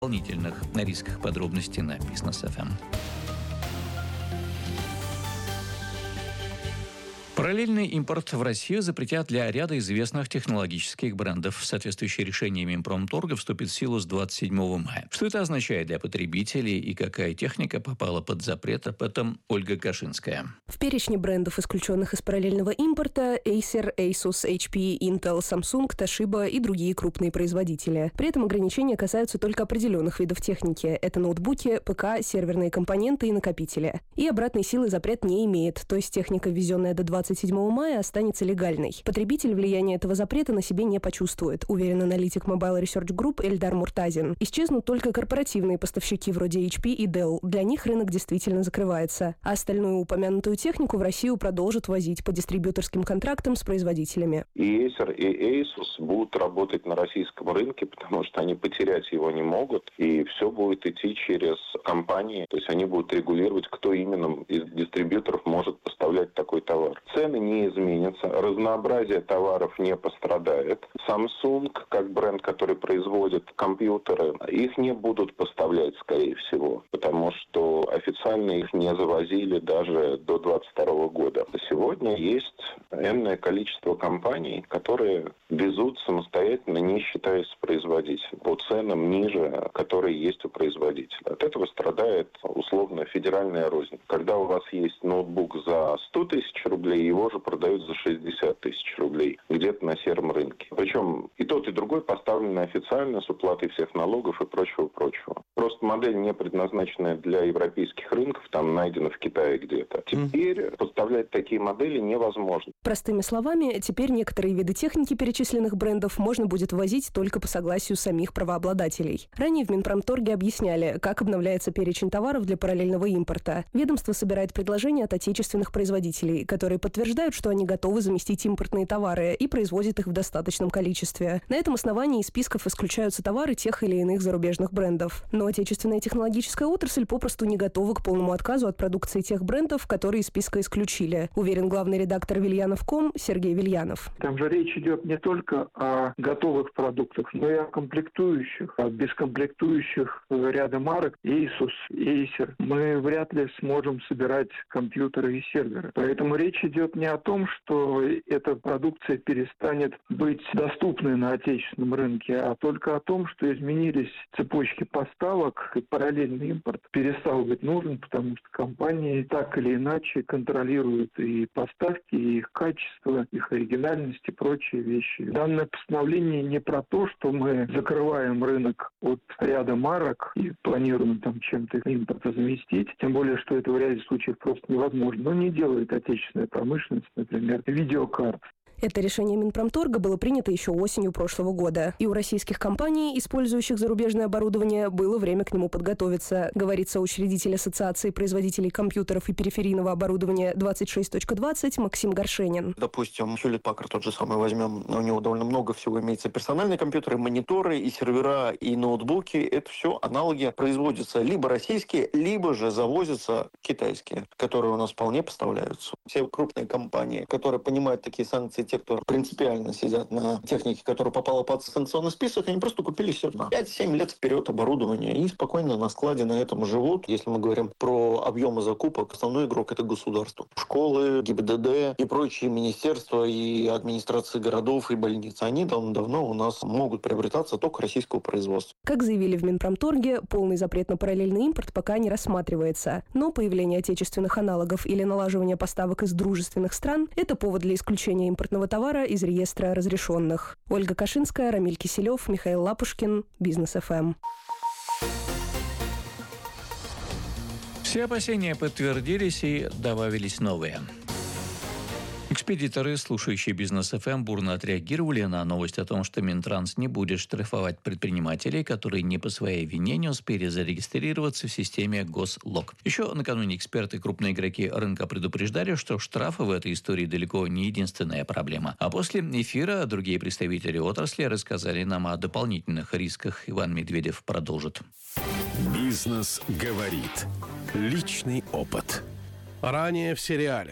дополнительных рисках подробностей на Business FM. Параллельный импорт в Россию запретят для ряда известных технологических брендов. Соответствующее решение Минпромторга вступит в силу с 27 мая. Что это означает для потребителей и какая техника попала под запрет, об этом Ольга Кашинская. В перечне брендов, исключенных из параллельного импорта, Acer, Asus, HP, Intel, Samsung, Toshiba и другие крупные производители. При этом ограничения касаются только определенных видов техники. Это ноутбуки, ПК, серверные компоненты и накопители. И обратной силы запрет не имеет, то есть техника, ввезенная до 27 мая, останется легальной. Потребитель влияния этого запрета на себе не почувствует, уверен аналитик Mobile Research Group Эльдар Муртазин. Исчезнут только корпоративные поставщики вроде HP и Dell. Для них рынок действительно закрывается. А остальную упомянутую технику в Россию продолжат возить по дистрибьюторским контрактам с производителями. И Acer, и Asus будут работать на российском рынке, потому что они потерять его не могут. И все будет идти через компании. То есть они будут регулировать, кто именно из дистрибьюторов может поставлять такой товар. Цены не изменятся, разнообразие товаров не пострадает. Samsung, как бренд, который производит компьютеры, их не будут поставлять, скорее всего, потому что официально их не завозили даже до 2022 года. Сегодня есть энное количество компаний, которые везут самостоятельно, не считаясь с производителем, по ценам ниже, которые есть у производителя. От этого страдает условно федеральная рознь. Когда у вас есть ноутбук за 100 тысяч рублей, его же продают за 60 тысяч рублей где-то на сером рынке. Причем и тот, и другой поставлены официально с уплатой всех налогов и прочего-прочего. Просто модель, не предназначенная для европейских рынков, там найдена в Китае где-то. Теперь поставлять такие модели невозможно. Простыми словами, теперь некоторые виды техники перечисленных брендов можно будет ввозить только по согласию самих правообладателей. Ранее в Минпромторге объясняли, как обновляется перечень товаров для параллельного импорта. Ведомство собирает предложения от отечественных производителей, которые подтверждают, что они готовы заместить импортные товары и производят их в достаточном количестве. На этом основании из списков исключаются товары тех или иных зарубежных брендов. Но отечественная технологическая отрасль попросту не готова к полному отказу от продукции тех брендов, которые из списка исключили, уверен главный редактор Вильянов.ком Сергей Вильянов. Там же речь идет не только о готовых продуктах, но и о комплектующих. А без комплектующих ряда марок Asus, Acer мы вряд ли сможем собирать компьютеры и серверы. Поэтому речь идет не о том, что эта продукция перестанет быть доступной на отечественном рынке, а только о том, что изменились цепочки поставок, и параллельный импорт перестал быть нужен, потому что компании так или иначе контролируют и поставки, и их качество, их оригинальность и прочие вещи. Данное постановление не про то, что мы закрываем рынок от ряда марок и планируем там чем-то импорт заместить, тем более, что это в ряде случаев просто невозможно. Но не делает отечественная промышленность, например, видеокарт. Это решение Минпромторга было принято еще осенью прошлого года. И у российских компаний, использующих зарубежное оборудование, было время к нему подготовиться, говорит соучредитель Ассоциации производителей компьютеров и периферийного оборудования 26.20 Максим Горшенин. Допустим, Hewlett-Packard тот же самый возьмем, у него довольно много всего имеется. Персональные компьютеры, мониторы, и сервера, и ноутбуки. Это все аналоги производятся либо российские, либо же завозятся китайские, которые у нас вполне поставляются. Все крупные компании, которые понимают такие санкции, те, кто принципиально сидят на технике, которая попала под санкционный список, они просто купили себе на 5-7 лет вперед оборудование и спокойно на складе на этом живут. Если мы говорим про объемы закупок, основной игрок – это государство. Школы, ГИБДД и прочие министерства и администрации городов и больниц, они давно у нас могут приобретаться только российского производства. Как заявили в Минпромторге, полный запрет на параллельный импорт пока не рассматривается. Но появление отечественных аналогов или налаживание поставок из дружественных стран – это повод для исключения импортного товара из реестра разрешенных. Ольга Кашинская, Рамиль Киселев, Михаил Лапушкин, Business FM. Все опасения подтвердились и добавились новые. Экспедиторы, слушающие Business FM, бурно отреагировали на новость о том, что Минтранс не будет штрафовать предпринимателей, которые не по своей вине не успели зарегистрироваться в системе Гослок. Еще накануне эксперты и крупные игроки рынка предупреждали, что штрафы в этой истории далеко не единственная проблема. А после эфира другие представители отрасли рассказали нам о дополнительных рисках. Иван Медведев продолжит. Бизнес говорит. Личный опыт. Ранее в сериале.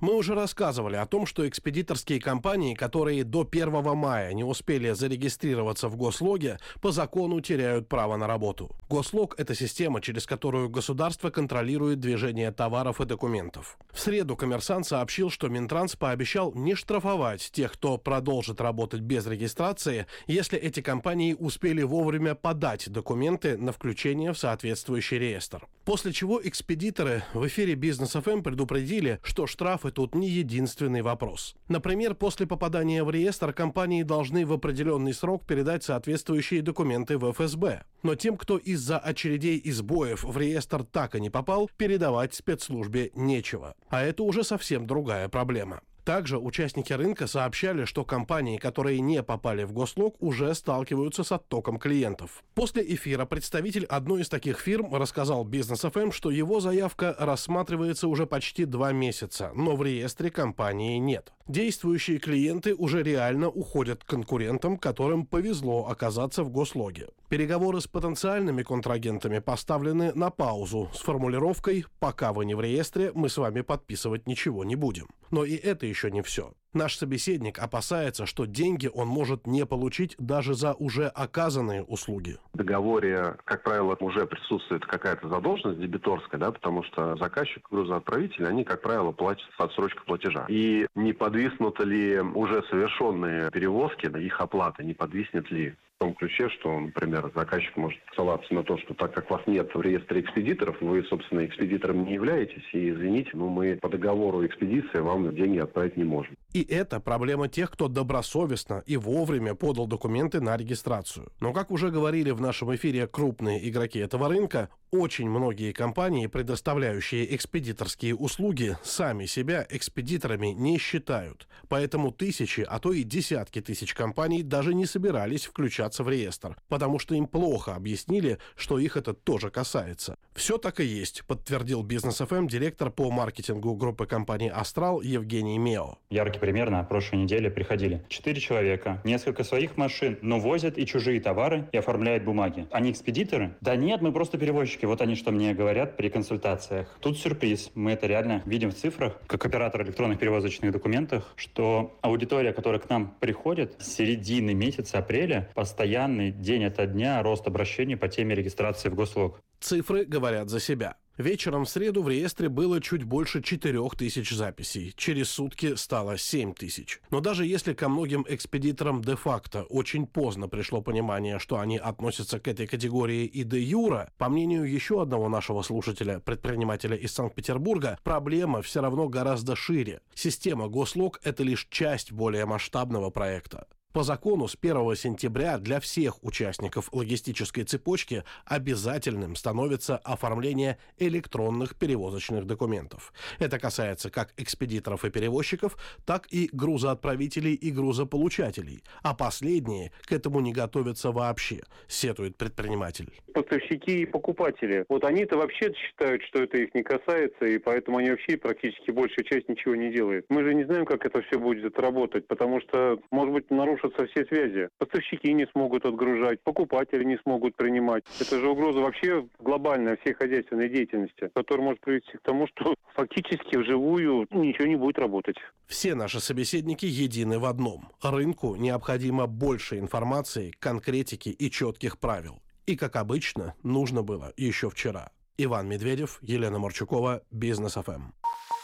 Мы уже рассказывали о том, что экспедиторские компании, которые до 1 мая не успели зарегистрироваться в Гослоге, по закону теряют право на работу. Гослог – это система, через которую государство контролирует движение товаров и документов. В среду «Коммерсант» сообщил, что Минтранс пообещал не штрафовать тех, кто продолжит работать без регистрации, если эти компании успели вовремя подать документы на включение в соответствующий реестр. После чего экспедиторы в эфире Бизнес ФМ предупредили, что штрафы тут не единственный вопрос. Например, после попадания в реестр компании должны в определенный срок передать соответствующие документы в ФСБ. Но тем, кто из-за очередей и сбоев в реестр так и не попал, передавать спецслужбе нечего. А это уже совсем другая проблема. Также участники рынка сообщали, что компании, которые не попали в Гослог, уже сталкиваются с оттоком клиентов. После эфира представитель одной из таких фирм рассказал Бизнес ФМ, что его заявка рассматривается уже почти 2 месяца, но в реестре компании нет. Действующие клиенты уже реально уходят к конкурентам, которым повезло оказаться в Гослоге. Переговоры с потенциальными контрагентами поставлены на паузу с формулировкой «пока вы не в реестре, мы с вами подписывать ничего не будем». Но и это еще не все. Наш собеседник опасается, что деньги он может не получить даже за уже оказанные услуги. В договоре, как правило, уже присутствует какая-то задолженность дебиторская, да, потому что заказчик, грузоотправитель, они, как правило, платят отсрочку платежа. И не подвиснут ли уже совершенные перевозки, их оплата, не подвиснет ли в том ключе, что, например, заказчик может ссылаться на то, что так как вас нет в реестре экспедиторов, вы, собственно, экспедитором не являетесь, и, извините, мы по договору экспедиции вам деньги отправить не можем. И это проблема тех, кто добросовестно и вовремя подал документы на регистрацию. Но, как уже говорили в нашем эфире крупные игроки этого рынка, очень многие компании, предоставляющие экспедиторские услуги, сами себя экспедиторами не считают. Поэтому тысячи, а то и десятки тысяч компаний даже не собирались включаться в реестр, потому что им плохо объяснили, что их это тоже касается. Все так и есть, подтвердил Бизнес ФМ директор по маркетингу группы компаний «Астрал» Евгений Мео. Яркий пример: на прошлой неделе приходили 4 человека, несколько своих машин, но возят и чужие товары и оформляют бумаги. Они экспедиторы? Да нет, мы просто перевозчики. Вот они что мне говорят при консультациях. Тут сюрприз. Мы это реально видим в цифрах, как оператор электронных перевозочных документов, что аудитория, которая к нам приходит, с середины месяца апреля постоянный день ото дня рост обращений по теме регистрации в Гослог. Цифры говорят за себя. Вечером в среду в реестре было чуть больше 4000 записей. Через сутки стало 7000. Но даже если ко многим экспедиторам де-факто очень поздно пришло понимание, что они относятся к этой категории и де-юра, по мнению еще одного нашего слушателя, предпринимателя из Санкт-Петербурга, проблема все равно гораздо шире. Система Гослог – это лишь часть более масштабного проекта. По закону с 1 сентября для всех участников логистической цепочки обязательным становится оформление электронных перевозочных документов. Это касается как экспедиторов и перевозчиков, так и грузоотправителей и грузополучателей. А последние к этому не готовятся вообще, сетует предприниматель. Поставщики и покупатели. Вот они-то вообще считают, что это их не касается, и поэтому они вообще практически большая часть ничего не делает. Мы же не знаем, как это все будет работать, потому что, может быть, нарушится все связи. Поставщики не смогут отгружать, покупатели не смогут принимать. Это же угроза вообще глобальная всей хозяйственной деятельности, которая может привести к тому, что фактически вживую ничего не будет работать. Все наши собеседники едины в одном. Рынку необходимо больше информации, конкретики и четких правил. И, как обычно, нужно было еще вчера. Иван Медведев, Елена Марчукова, Бизнес ФМ.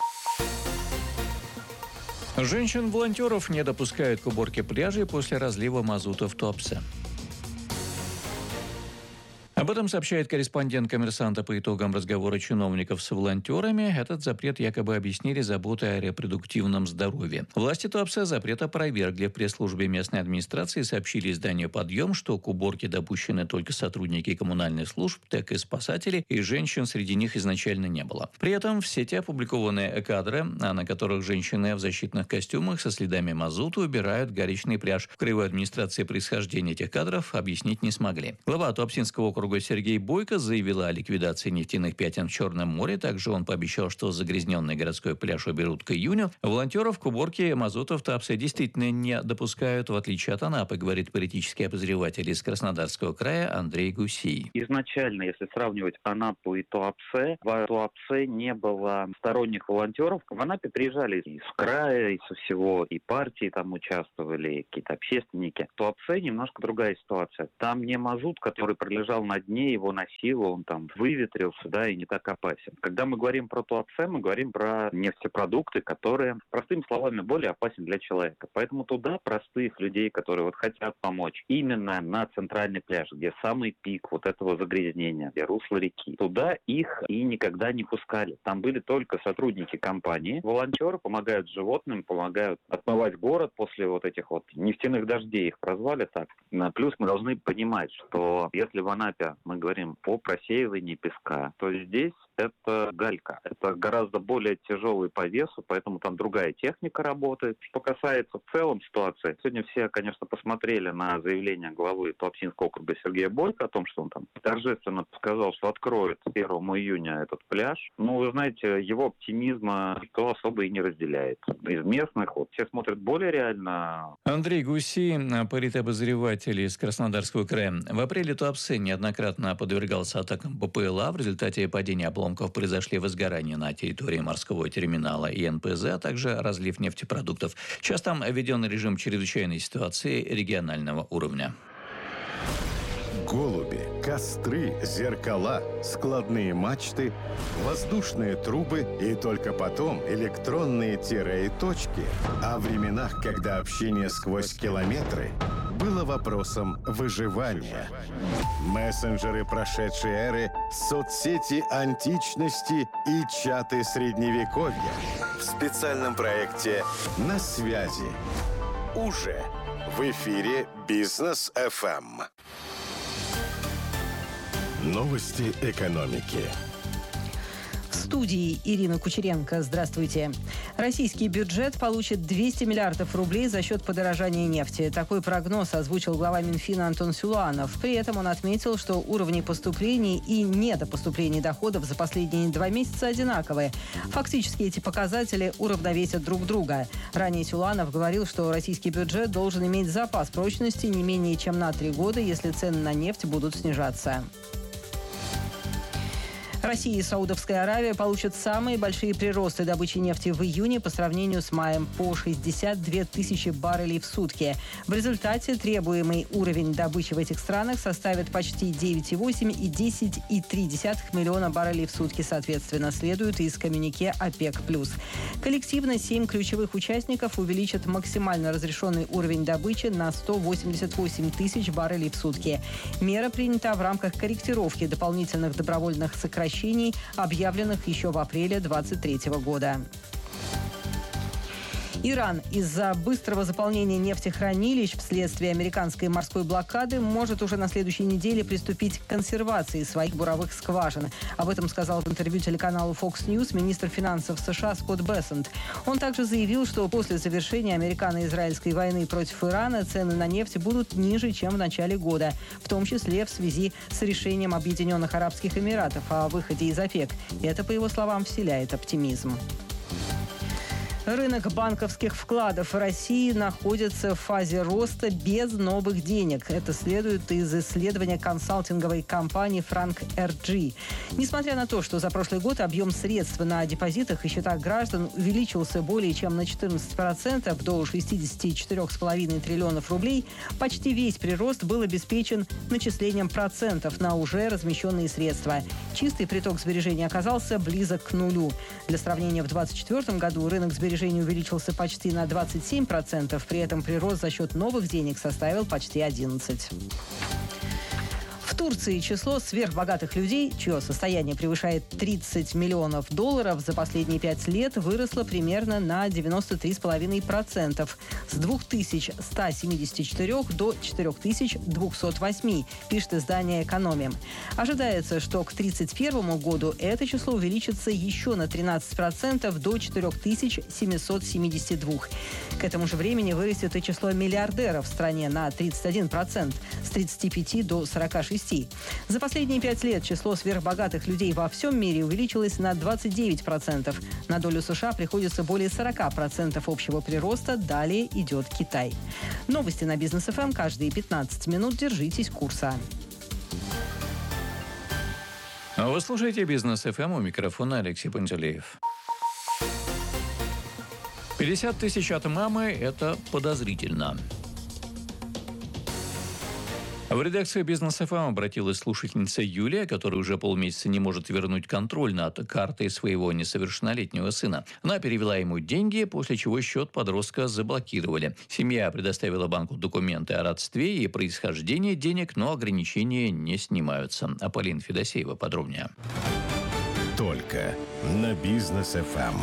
Женщин-волонтеров не допускают к уборке пляжей после разлива мазута в Туапсе. Об этом сообщает корреспондент «Коммерсанта» по итогам разговора чиновников с волонтерами. Этот запрет якобы объяснили заботой о репродуктивном здоровье. Власти Туапсе запрет опровергли. В пресс-службе местной администрации сообщили изданию «Подъем», что к уборке допущены только сотрудники коммунальных служб, так и спасатели, и женщин среди них изначально не было. При этом в сети опубликованы кадры, на которых женщины в защитных костюмах со следами мазута убирают галечный пляж. В краевой администрации происхождение этих кадров объяснить не смогли. Глава Туапсинского округа округа Сергей Бойко заявил о ликвидации нефтяных пятен в Черном море. Также он пообещал, что загрязненный городской пляж уберут к июню. Волонтеров к уборке мазута в Туапсе действительно не допускают, в отличие от Анапы, говорит политический обозреватель из Краснодарского края Андрей Гусей. Изначально, если сравнивать Анапу и Туапсе, в Туапсе не было сторонних волонтеров. В Анапе приезжали из края, из всего, и партии там участвовали, и какие-то общественники. В Туапсе немножко другая ситуация. Там не мазут, который пролежал на дне, его носило, он там выветрился, да, и не так опасен. Когда мы говорим про Туапсе, мы говорим про нефтепродукты, которые, простыми словами, более опасны для человека. Поэтому туда простых людей, которые вот хотят помочь, именно на центральный пляж, где самый пик вот этого загрязнения, где русло реки, туда их и никогда не пускали. Там были только сотрудники компании. Волонтеры помогают животным, помогают отмывать город после вот этих вот нефтяных дождей, их прозвали так. Плюс мы должны понимать, что если в Анапе мы говорим по просеиванию песка, то здесь это галька. Это гораздо более тяжелый по весу, поэтому там другая техника работает. Что касается в целом ситуации, сегодня все, конечно, посмотрели на заявление главы Туапсинского округа Сергея Бойко о том, что он там торжественно сказал, что откроет 1 июня этот пляж. Ну, вы знаете, его оптимизма никто особо и не разделяет. Из местных вот все смотрят более реально. Андрей Гусей, политобозреватель из Краснодарского края. В апреле Туапсе неоднократно подвергался атакам БПЛА. В результате падения обломков произошли возгорания на территории морского терминала и НПЗ, а также разлив нефтепродуктов. Сейчас там введен режим чрезвычайной ситуации регионального уровня. Голуби, костры, зеркала, складные мачты, воздушные трубы и только потом электронные тире и точки. О временах, когда общение сквозь километры было вопросом выживания. Мессенджеры прошедшей эры, соцсети античности и чаты средневековья. В специальном проекте «На связи». Уже в эфире Бизнес FM. Новости экономики. В студии Ирина Кучеренко. Здравствуйте. Российский бюджет получит 200 миллиардов рублей за счет подорожания нефти. Такой прогноз озвучил глава Минфина Антон Силуанов. При этом он отметил, что уровни поступлений и недопоступлений доходов за последние 2 месяца одинаковые. Фактически эти показатели уравновесят друг друга. Ранее Силуанов говорил, что российский бюджет должен иметь запас прочности не менее чем на 3 года, если цены на нефть будут снижаться. Россия и Саудовская Аравия получат самые большие приросты добычи нефти в июне по сравнению с маем – по 62 тысячи баррелей в сутки. В результате требуемый уровень добычи в этих странах составит почти 9,8 и 10,3 миллиона баррелей в сутки, соответственно, следует из коммюнике ОПЕК+. Коллективно 7 ключевых участников увеличат максимально разрешенный уровень добычи на 188 тысяч баррелей в сутки. Мера принята в рамках корректировки дополнительных добровольных сокращений, объявленных еще в апреле 2023 года. Иран из-за быстрого заполнения нефтехранилищ вследствие американской морской блокады может уже на следующей неделе приступить к консервации своих буровых скважин. Об этом сказал в интервью телеканалу Fox News министр финансов США Скотт Бессент. Он также заявил, что после завершения американо-израильской войны против Ирана цены на нефть будут ниже, чем в начале года, в том числе в связи с решением Объединенных Арабских Эмиратов о выходе из ОПЕК. Это, по его словам, вселяет оптимизм. Рынок банковских вкладов в России находится в фазе роста без новых денег. Это следует из исследования консалтинговой компании Frank RG. Несмотря на то, что за прошлый год объем средств на депозитах и счетах граждан увеличился более чем на 14% до 64,5 триллионов рублей, почти весь прирост был обеспечен начислением процентов на уже размещенные средства. Чистый приток сбережений оказался близок к нулю. Для сравнения, в 2024 году рынок сбережений увеличился почти на 27%, при этом прирост за счет новых денег составил почти 11%. В Турции число сверхбогатых людей, чье состояние превышает 30 миллионов долларов, за последние 5 лет выросло примерно на 93,5%. С 2174 до 4208, пишет издание «Экономим». Ожидается, что к 2031 году это число увеличится еще на 13% до 4772. К этому же времени вырастет и число миллиардеров в стране на 31%, с 35 до 46 расти. За последние 5 лет число сверхбогатых людей во всем мире увеличилось на 29%. На долю США приходится более 40% общего прироста. Далее идет Китай. Новости на Бизнес ФМ каждые 15 минут. Держитесь курса. Вы слушаете Бизнес ФМ, у микрофона Алексей Пантелеев. 50 тысяч от мамы – это подозрительно. В редакцию Бизнес ФМ обратилась слушательница Юлия, которая уже полмесяца не может вернуть контроль над картой своего несовершеннолетнего сына. Она перевела ему деньги, после чего счет подростка заблокировали. Семья предоставила банку документы о родстве и происхождении денег, но ограничения не снимаются. А Полина Федосеева подробнее. Только на Бизнес ФМ.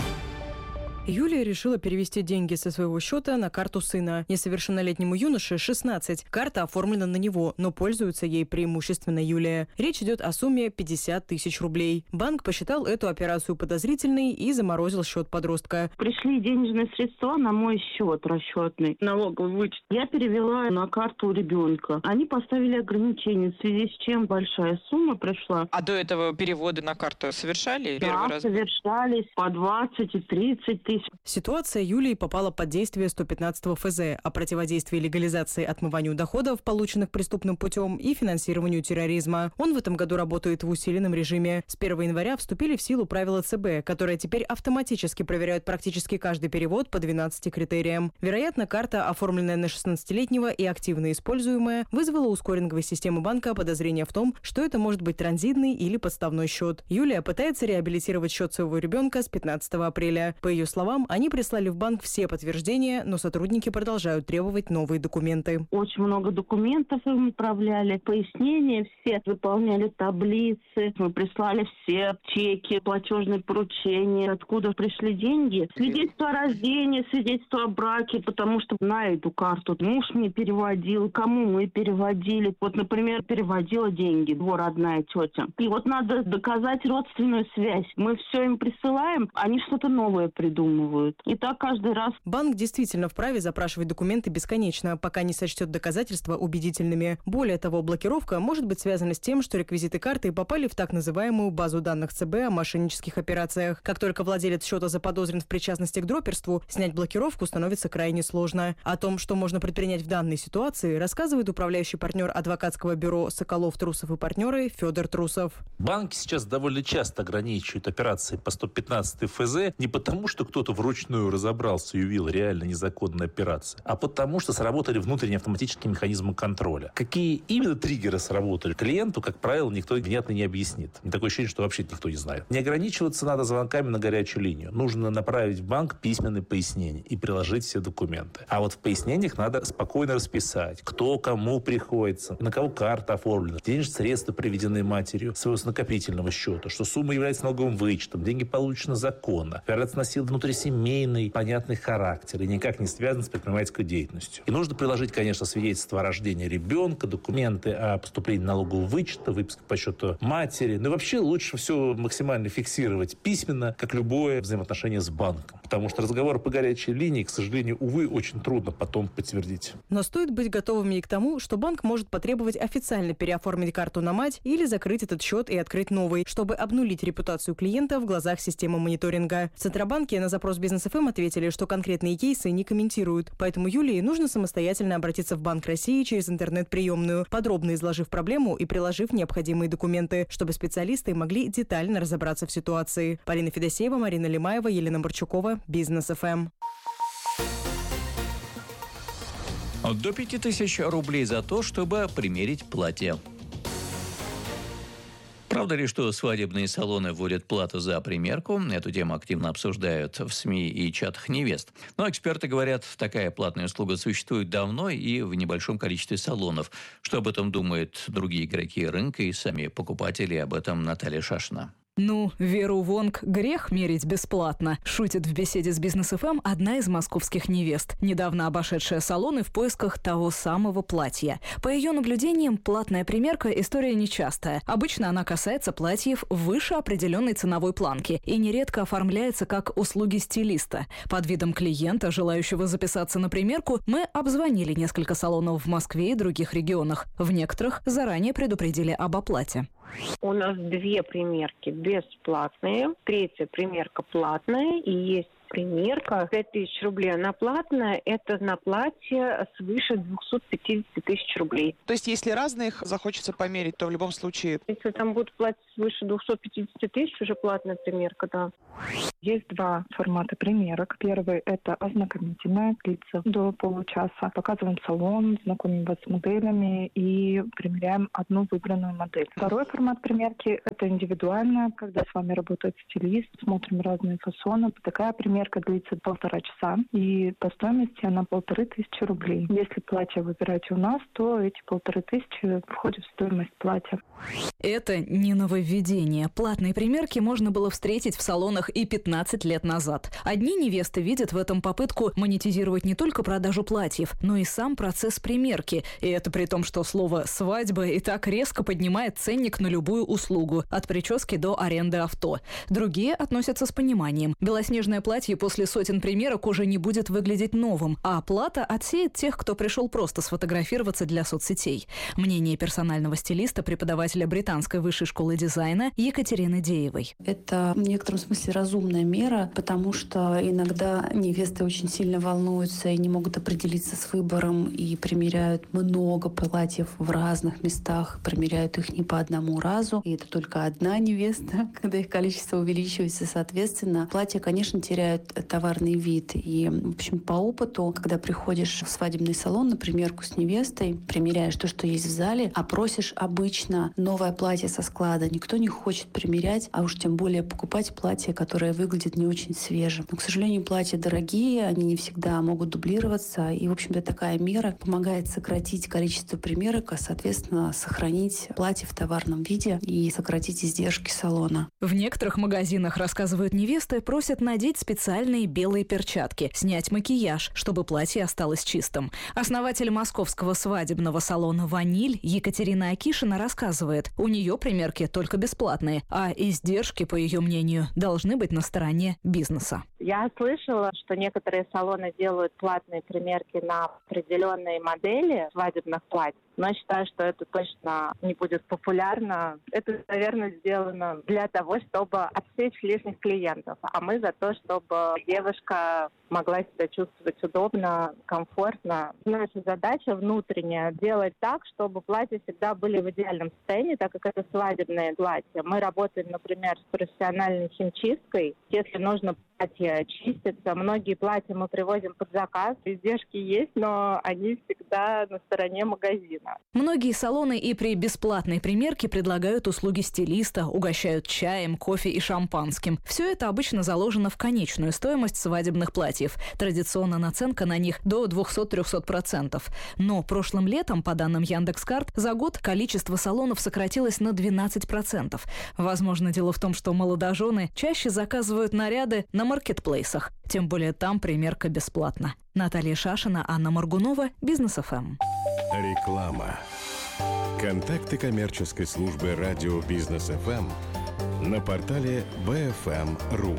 Юлия решила перевести деньги со своего счета на карту сына. Несовершеннолетнему юноше 16. Карта оформлена на него, но пользуется ей преимущественно Юлия. Речь идет о сумме 50 тысяч рублей. Банк посчитал эту операцию подозрительной и заморозил счет подростка. Пришли денежные средства на мой счет расчетный, налоговый вычет. Я перевела на карту ребенка. Они поставили ограничения, в связи с чем большая сумма пришла. А до этого переводы на карту совершали? Да, совершались по 20 и 30 тысяч. Ситуация Юлии попала под действие 115 ФЗ о противодействии легализации отмыванию доходов, полученных преступным путем, и финансированию терроризма. Он в этом году работает в усиленном режиме. С 1 января вступили в силу правила ЦБ, которые теперь автоматически проверяют практически каждый перевод по 12 критериям. Вероятно, карта, оформленная на 16-летнего и активно используемая, вызвала у скоринговой системы банка подозрение в том, что это может быть транзитный или подставной счет. Юлия пытается реабилитировать счет своего ребенка с 15 апреля. По ее словам, они прислали в банк все подтверждения, но сотрудники продолжают требовать новые документы. Очень много документов им отправляли, пояснения все, выполняли таблицы, мы прислали все чеки, платежные поручения, откуда пришли деньги. Свидетельство о рождении, свидетельство о браке, потому что на эту карту муж мне переводил, кому мы переводили. Вот, например, переводила деньги его родная тетя. И вот надо доказать родственную связь. Мы все им присылаем, они что-то новое придумывают. И так каждый раз. Банк действительно вправе запрашивать документы бесконечно, пока не сочтет доказательства убедительными. Более того, блокировка может быть связана с тем, что реквизиты карты попали в так называемую базу данных ЦБ о мошеннических операциях. Как только владелец счета заподозрен в причастности к дроперству, снять блокировку становится крайне сложно. О том, что можно предпринять в данной ситуации, рассказывает управляющий партнер адвокатского бюро «Соколов, Трусов и партнеры» Федор Трусов. Банки сейчас довольно часто ограничивают операции по 115 ФЗ не потому, что кто-то вручную разобрался и увидел реально незаконные операции, а потому что сработали внутренние автоматические механизмы контроля. Какие именно триггеры сработали, клиенту, как правило, никто внятно не объяснит. Такое ощущение, что вообще никто не знает. Не ограничиваться надо звонками на горячую линию. Нужно направить в банк письменные пояснения и приложить все документы. А вот в пояснениях надо спокойно расписать, кто кому приходится, на кого карта оформлена, денежные средства приведены матерью своего накопительного счета, что сумма является налоговым вычетом, деньги получены законно, операция носила внутрисемейный, понятный характер и никак не связан с предпринимательской деятельностью. И нужно приложить, конечно, свидетельство о рождении ребенка, документы о поступлении налогового вычета, выписка по счету матери. Ну и вообще лучше все максимально фиксировать письменно, как любое взаимоотношение с банком. Потому что разговор по горячей линии, к сожалению, увы, очень трудно потом подтвердить. Но стоит быть готовыми и к тому, что банк может потребовать официально переоформить карту на мать или закрыть этот счет и открыть новый, чтобы обнулить репутацию клиента в глазах системы мониторинга. В Центробанке на запрос Бизнес ФМ ответили, что конкретные кейсы не комментируют. Поэтому Юлии нужно самостоятельно обратиться в Банк России через интернет-приемную, подробно изложив проблему и приложив необходимые документы, чтобы специалисты могли детально разобраться в ситуации. Полина Федосеева, Марина Лимаева, Елена Борчукова, Бизнес ФМ. До 5000 рублей за то, чтобы примерить платье. Правда ли, что свадебные салоны вводят плату за примерку? Эту тему активно обсуждают в СМИ и чатах невест. Но эксперты говорят, такая платная услуга существует давно и в небольшом количестве салонов. Что об этом думают другие игроки рынка и сами покупатели? Об этом Наталья Шашина. Ну, Веру Вонг грех мерить бесплатно, шутит в беседе с Бизнес ФМ одна из московских невест, недавно обошедшая салоны в поисках того самого платья. По ее наблюдениям, платная примерка – история нечастая. Обычно она касается платьев выше определенной ценовой планки и нередко оформляется как услуги стилиста. Под видом клиента, желающего записаться на примерку, мы обзвонили несколько салонов в Москве и других регионах. В некоторых заранее предупредили об оплате. У нас 2 примерки бесплатные, 3-я примерка платная, и есть примерка 5000 рублей. Она платная, это на платье свыше 250 тысяч рублей. То есть, если разных захочется померить, то в любом случае... Если там будет платье свыше 250 тысяч, уже платная примерка, да. Есть 2 формата примерок. Первый – это ознакомительная, длится до получаса. Показываем салон, знакомим вас с моделями и примеряем одну выбранную модель. Второй формат примерки – это индивидуальная, когда с вами работает стилист, смотрим разные фасоны. Такая примерка длится 1,5 часа, и по стоимости она 1500 рублей. Если платье выбираете у нас, то эти 1500 входят в стоимость платья. Это не нововведение. Платные примерки можно было встретить в салонах и 15 лет назад. Одни невесты видят в этом попытку монетизировать не только продажу платьев, но и сам процесс примерки. И это при том, что слово «свадьба» и так резко поднимает ценник на любую услугу, от прически до аренды авто. Другие относятся с пониманием. Белоснежное платье после сотен примерок уже не будет выглядеть новым, а оплата отсеет тех, кто пришел просто сфотографироваться для соцсетей. Мнение персонального стилиста, преподавателя британской высшей школы дизайна Екатерины Деевой. Это в некотором смысле разумная мера, потому что иногда невесты очень сильно волнуются и не могут определиться с выбором и примеряют много платьев в разных местах, примеряют их не по одному разу. И это только одна невеста, когда их количество увеличивается, соответственно, платья, конечно, теряют товарный вид. И, в общем, по опыту, когда приходишь в свадебный салон на примерку с невестой, примеряешь то, что есть в зале, а просишь обычно новое платье со склада. Никто не хочет примерять, а уж тем более покупать платье, которое выглядит не очень свежим. Но, к сожалению, платья дорогие, они не всегда могут дублироваться. И, в общем-то, такая мера помогает сократить количество примерок, а, соответственно, сохранить платье в товарном виде и сократить издержки салона. В некоторых магазинах, рассказывают невесты, просят надеть специальные белые перчатки, снять макияж, чтобы платье осталось чистым. Основатель московского свадебного салона «Ваниль» Екатерина Акишина рассказывает, у нее примерки только бесплатные, а издержки, по ее мнению, должны быть на стороне бизнеса. Я слышала, что некоторые салоны делают платные примерки на определенные модели свадебных платьев, но считаю, что это точно не будет популярно. Это, наверное, сделано для того, чтобы отсечь лишних клиентов, а мы за то, чтобы девушка могла себя чувствовать удобно, комфортно. Наша задача внутренняя – делать так, чтобы платья всегда были в идеальном состоянии, так как это свадебное платье. Мы работаем, например, с профессиональной химчисткой. Если нужно платье чистится, многие платья мы привозим под заказ. Издержки есть, но они всегда на стороне магазина. Многие салоны и при бесплатной примерке предлагают услуги стилиста, угощают чаем, кофе и шампанским. Все это обычно заложено в конечную стоимость свадебных платьев. Традиционно наценка на них до 200-300%. Но прошлым летом, по данным Яндекс.Карт, за год количество салонов сократилось на 12%. Возможно, дело в том, что молодожены чаще заказывают наряды на маркетплейсах. Тем более там примерка бесплатна. Наталья Шашина, Анна Моргунова, Бизнес ФМ. Реклама. Контакты коммерческой службы радио Бизнес ФМ на портале bfm.ru.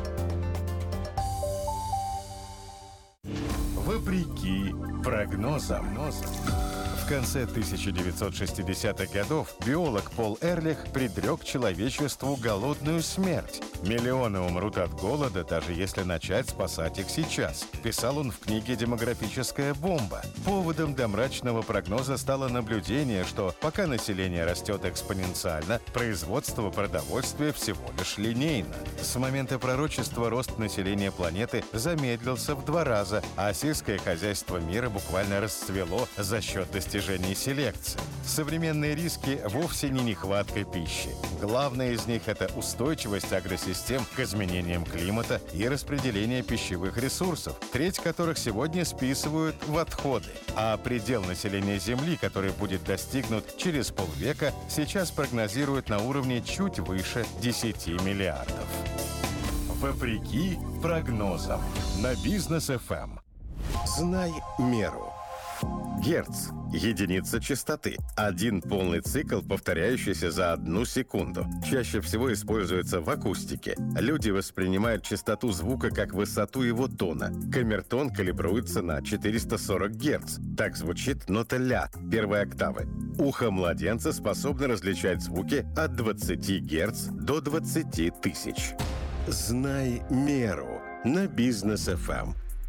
Вопреки прогнозам. В конце 1960-х годов биолог Пол Эрлих предрек человечеству голодную смерть. Миллионы умрут от голода, даже если начать спасать их сейчас. Писал он в книге «Демографическая бомба». Поводом для мрачного прогноза стало наблюдение, что пока население растет экспоненциально, производство продовольствия всего лишь линейно. С момента пророчества рост населения планеты замедлился в 2 раза, а сельское хозяйство мира буквально расцвело за счет достижений достижении селекции. Современные риски вовсе не нехватка пищи. Главное из них – это устойчивость агросистем к изменениям климата и распределение пищевых ресурсов, треть которых сегодня списывают в отходы. А предел населения Земли, который будет достигнут через полвека, сейчас прогнозируют на уровне чуть выше 10 миллиардов. Вопреки прогнозам на Бизнес ФМ. Знай меру. Герц – единица частоты. Один полный цикл, повторяющийся за 1 секунду. Чаще всего используется в акустике. Люди воспринимают частоту звука как высоту его тона. Камертон калибруется на 440 Герц. Так звучит нота ля, первой октавы. Ухо младенца способно различать звуки от 20 Герц до 20 тысяч. Знай меру на Бизнес ФМ.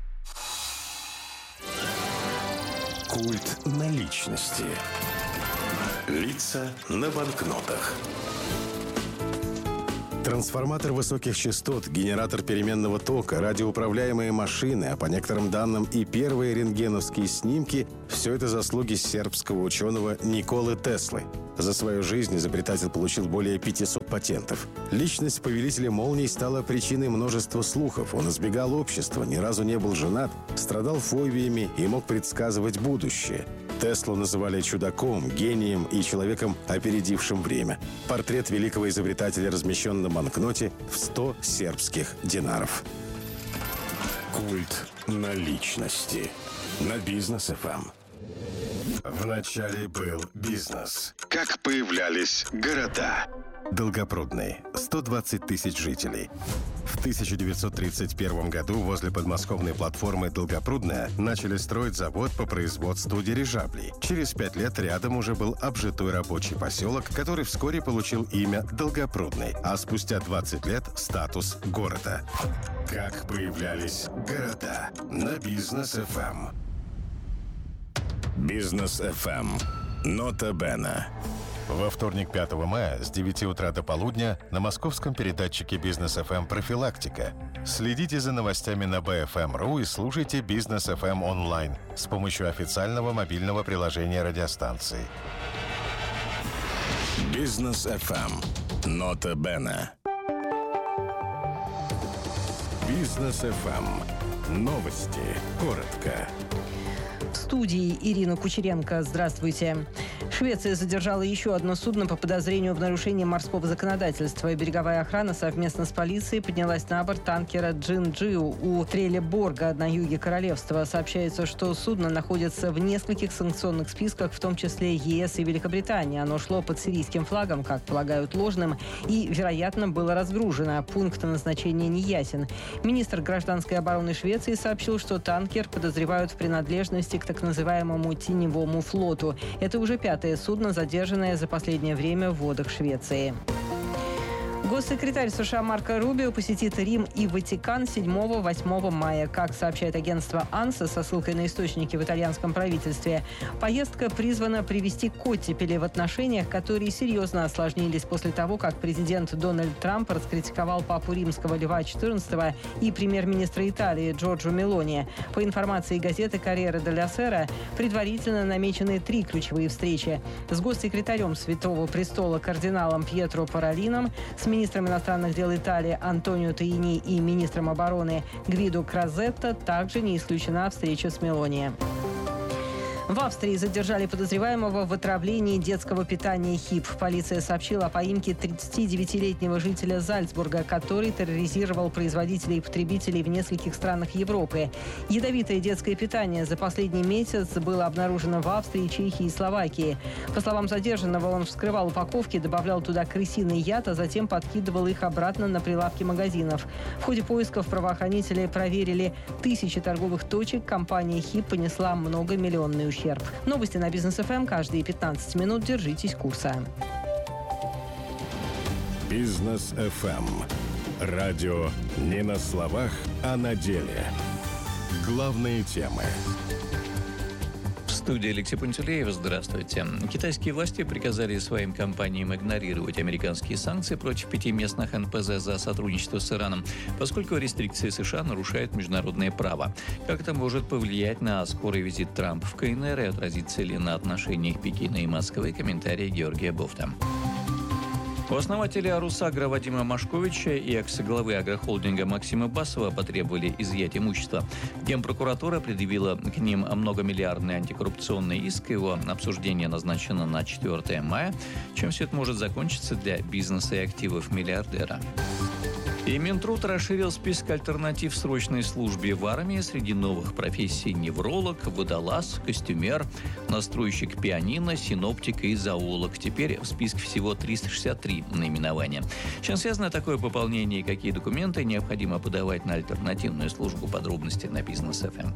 Культ наличности. Лица на банкнотах. Трансформатор высоких частот, генератор переменного тока, радиоуправляемые машины, а по некоторым данным и первые рентгеновские снимки – все это заслуги сербского ученого Николы Теслы. За свою жизнь изобретатель получил более 500 патентов. Личность повелителя молний стала причиной множества слухов. Он избегал общества, ни разу не был женат, страдал фобиями и мог предсказывать будущее. Теслу называли чудаком, гением и человеком, опередившим время. Портрет великого изобретателя размещен на банкноте в 100 сербских динаров. Культ наличности на Бизнес ФМ. Вначале был бизнес. Как появлялись города? Долгопрудный. 120 тысяч жителей. В 1931 году возле подмосковной платформы «Долгопрудная» начали строить завод по производству дирижаблей. Через 5 лет рядом уже был обжитой рабочий поселок, который вскоре получил имя Долгопрудный, а спустя 20 лет – статус города. Как появлялись города на Бизнес ФМ. Бизнес ФМ. Нота Бена. Во вторник, 5 мая, с 9 утра до полудня на московском передатчике Бизнес ФМ «Профилактика». Следите за новостями на BFM.ru и слушайте Бизнес ФМ онлайн с помощью официального мобильного приложения радиостанции. Бизнес ФМ. Нота Бена. Бизнес ФМ. Новости. Коротко. В студии Ирина Кучеренко. Здравствуйте. Швеция задержала еще одно судно по подозрению в нарушении морского законодательства. Береговая охрана совместно с полицией поднялась на борт танкера «Джин-Джиу» у Трелеборга на юге королевства. Сообщается, что судно находится в нескольких санкционных списках, в том числе ЕС и Великобритании. Оно шло под сирийским флагом, как полагают, ложным, и, вероятно, было разгружено. Пункт назначения не ясен. Министр гражданской обороны Швеции сообщил, что танкер подозревают в принадлежности к так называемому теневому флоту. Это уже 5-е судно, задержанное за последнее время в водах Швеции. Госсекретарь США Марко Рубио посетит Рим и Ватикан 7-8 мая. Как сообщает агентство «Анса» со ссылкой на источники в итальянском правительстве, поездка призвана привести к оттепели в отношениях, которые серьезно осложнились после того, как президент Дональд Трамп раскритиковал папу римского Льва XIV и премьер-министра Италии Джорджо Мелони. По информации газеты «Корьере делла Сера», предварительно намечены 3 ключевые встречи с госсекретарем Святого Престола кардиналом Пьетро Паролином, с министром иностранных дел Италии Антонио Таини и министром обороны Гвидо Кразетто. Также не исключена встреча с Мелони. В Австрии задержали подозреваемого в отравлении детского питания ХИП. Полиция сообщила о поимке 39-летнего жителя Зальцбурга, который терроризировал производителей и потребителей в нескольких странах Европы. Ядовитое детское питание за последний месяц было обнаружено в Австрии, Чехии и Словакии. По словам задержанного, он вскрывал упаковки, добавлял туда крысиный яд, а затем подкидывал их обратно на прилавки магазинов. В ходе поисков правоохранители проверили 1000 торговых точек. Компания ХИП понесла многомиллионный ущерб. Новости на Бизнес ФМ каждые 15 минут. Держитесь курса. Бизнес ФМ. Радио не на словах, а на деле. Главные темы. студии Алексей Пантелеев. Здравствуйте. Китайские власти приказали своим компаниям игнорировать американские санкции против 5 местных НПЗ за сотрудничество с Ираном, поскольку рестрикции США нарушают международное право. Как это может повлиять на скорый визит Трампа в КНР и отразится ли на отношениях Пекина и Москвы? Комментарий Георгия Бофта. У основателя «Русагра» Вадима Машковича и экс-главы агрохолдинга Максима Басова потребовали изъять имущество. Генпрокуратура предъявила к ним многомиллиардный антикоррупционный иск. Его обсуждение назначено на 4 мая. Чем все это может закончиться для бизнеса и активов миллиардера? И Минтруд расширил список альтернатив срочной службе в армии. Среди новых профессий невролог, водолаз, костюмер, настройщик пианино, синоптик и зоолог. Теперь в списке всего 363 наименования. Чем связано такое пополнение и какие документы необходимо подавать на альтернативную службу? Подробности на Бизнес.ФМ.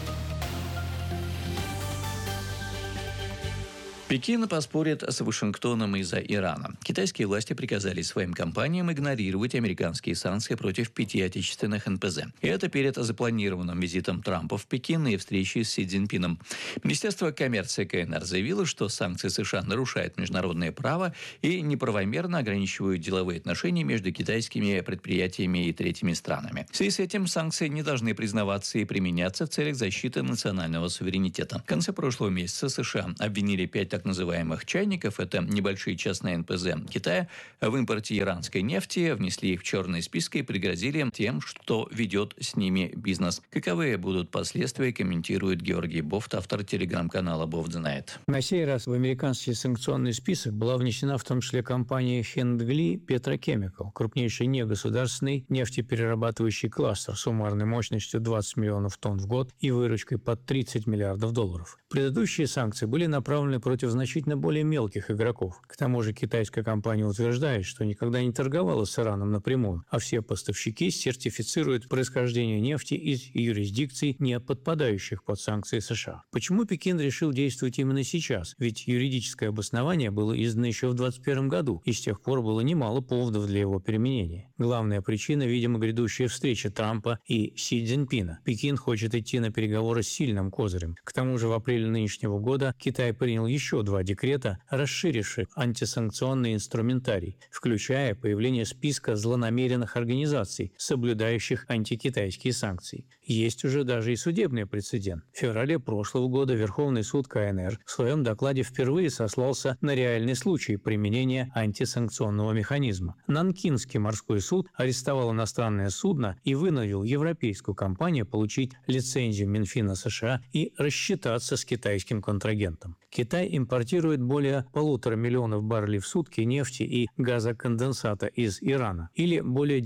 Пекин поспорит с Вашингтоном из-за Ирана. Китайские власти приказали своим компаниям игнорировать американские санкции против 5 отечественных НПЗ. И это перед запланированным визитом Трампа в Пекин и встречей с Си Цзиньпином. Министерство коммерции КНР заявило, что санкции США нарушают международное право и неправомерно ограничивают деловые отношения между китайскими предприятиями и третьими странами. В связи с этим санкции не должны признаваться и применяться в целях защиты национального суверенитета. В конце прошлого месяца США обвинили 5 так называемых чайников, это небольшие частные НПЗ Китая, в импорте иранской нефти, внесли их в черный список и пригрозили тем, что ведет с ними бизнес. Каковы будут последствия, комментирует Георгий Бофт, автор телеграм-канала «Бофт знает». На сей раз в американский санкционный список была внесена в том числе компания Хендгли Petrochemical, крупнейший негосударственный нефтеперерабатывающий кластер с суммарной мощностью 20 миллионов тонн в год и выручкой под 30 миллиардов долларов. Предыдущие санкции были направлены против значительно более мелких игроков. К тому же китайская компания утверждает, что никогда не торговала с Ираном напрямую, а все поставщики сертифицируют происхождение нефти из юрисдикций, не подпадающих под санкции США. Почему Пекин решил действовать именно сейчас? Ведь юридическое обоснование было издано еще в 2021 году, и с тех пор было немало поводов для его применения. Главная причина, видимо, грядущая встреча Трампа и Си Цзиньпина. Пекин хочет идти на переговоры с сильным козырем. К тому же в апреле нынешнего года Китай принял еще 2 декрета, расширивших антисанкционный инструментарий, включая появление списка злонамеренных организаций, соблюдающих антикитайские санкции. Есть уже даже и судебный прецедент. В феврале прошлого года Верховный суд КНР в своем докладе впервые сослался на реальный случай применения антисанкционного механизма. Нанкинский морской суд арестовал иностранное судно и вынудил европейскую компанию получить лицензию Минфина США и рассчитаться с китайским контрагентом. Китай импортирует более 1,5 миллиона баррелей в сутки нефти и газоконденсата из Ирана, или более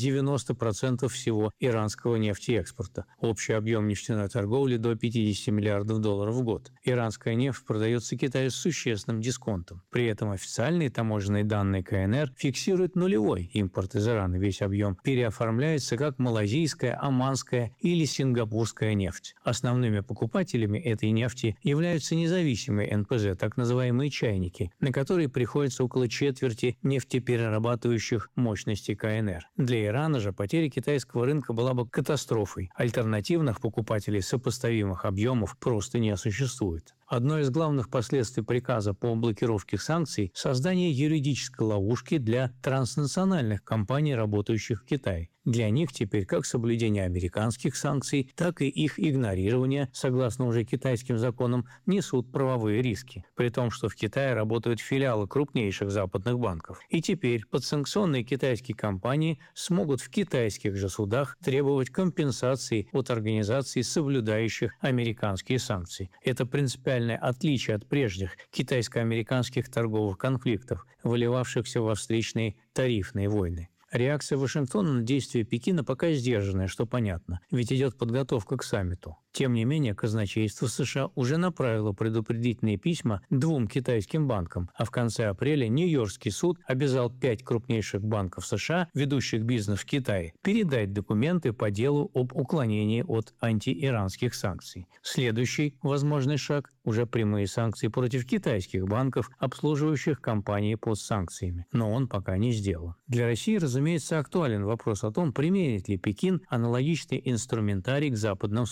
90% всего иранского нефтеэкспорта. Общий объем нефтяной торговли до 50 миллиардов долларов в год. Иранская нефть продается Китаю с существенным дисконтом. При этом официальные таможенные данные КНР фиксируют нулевой импорт из Ирана. Весь объем переоформляется как малазийская, оманская или сингапурская нефть. Основными покупателями этой нефти являются независимые НПЗ, так называемые чайники, на которые приходится около четверти нефтеперерабатывающих мощностей КНР. Для Ирана же потеря китайского рынка была бы катастрофой. Альтернативных покупателей сопоставимых объемов просто не существует. Одно из главных последствий приказа по блокировке санкций – создание юридической ловушки для транснациональных компаний, работающих в Китае. Для них теперь как соблюдение американских санкций, так и их игнорирование, согласно уже китайским законам, несут правовые риски. При том, что в Китае работают филиалы крупнейших западных банков. И теперь подсанкционные китайские компании смогут в китайских же судах требовать компенсации от организаций, соблюдающих американские санкции. Это принципиальное отличие от прежних китайско-американских торговых конфликтов, выливавшихся во встречные тарифные войны. Реакция Вашингтона на действия Пекина пока сдержанная, что понятно, ведь идет подготовка к саммиту. Тем не менее, казначейство США уже направило предупредительные письма 2 китайским банкам, а в конце апреля Нью-Йоркский суд обязал 5 крупнейших банков США, ведущих бизнес в Китае, передать документы по делу об уклонении от антииранских санкций. Следующий возможный шаг – уже прямые санкции против китайских банков, обслуживающих компании под санкциями. Но он пока не сделан. Для России, разумеется, актуален вопрос о том, применит ли Пекин аналогичный инструментарий к западным санкциям против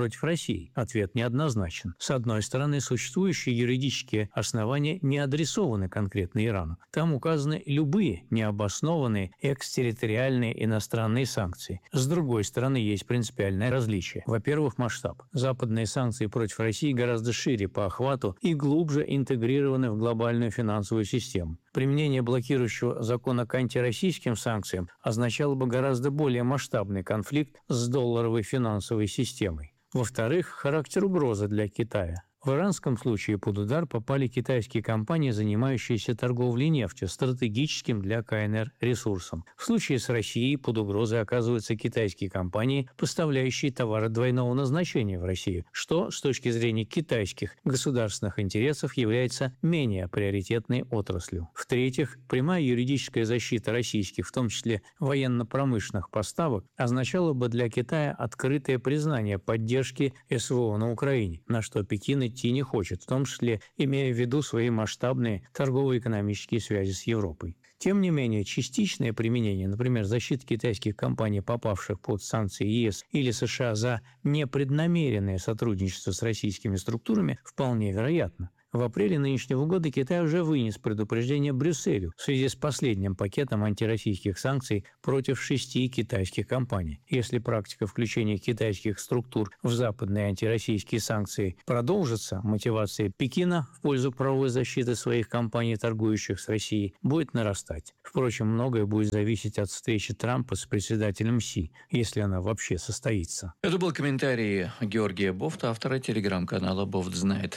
против России? Ответ неоднозначен. С одной стороны, существующие юридические основания не адресованы конкретно Ирану. Там указаны любые необоснованные экстерриториальные иностранные санкции. С другой стороны, есть принципиальное различие. Во-первых, масштаб. Западные санкции против России гораздо шире по охвату и глубже интегрированы в глобальную финансовую систему. Применение блокирующего закона к антироссийским санкциям означало бы гораздо более масштабный конфликт с долларовой финансовой системой. Во-вторых, характер угрозы для Китая. В иранском случае под удар попали китайские компании, занимающиеся торговлей нефтью, стратегическим для КНР ресурсом. В случае с Россией под угрозой оказываются китайские компании, поставляющие товары двойного назначения в Россию, что с точки зрения китайских государственных интересов является менее приоритетной отраслью. В-третьих, прямая юридическая защита российских, в том числе военно-промышленных поставок, означала бы для Китая открытое признание поддержки СВО на Украине, на что Пекин идти не хочет, в том числе имея в виду свои масштабные торгово-экономические связи с Европой. Тем не менее, частичное применение, например, защиты китайских компаний, попавших под санкции ЕС или США за непреднамеренное сотрудничество с российскими структурами, вполне вероятно. В апреле нынешнего года Китай уже вынес предупреждение Брюсселю в связи с последним пакетом антироссийских санкций против 6 китайских компаний. Если практика включения китайских структур в западные антироссийские санкции продолжится, мотивация Пекина в пользу правовой защиты своих компаний, торгующих с Россией, будет нарастать. Впрочем, многое будет зависеть от встречи Трампа с председателем Си, если она вообще состоится. Это был комментарий Георгия Бофта, автора телеграм-канала «Бофт знает».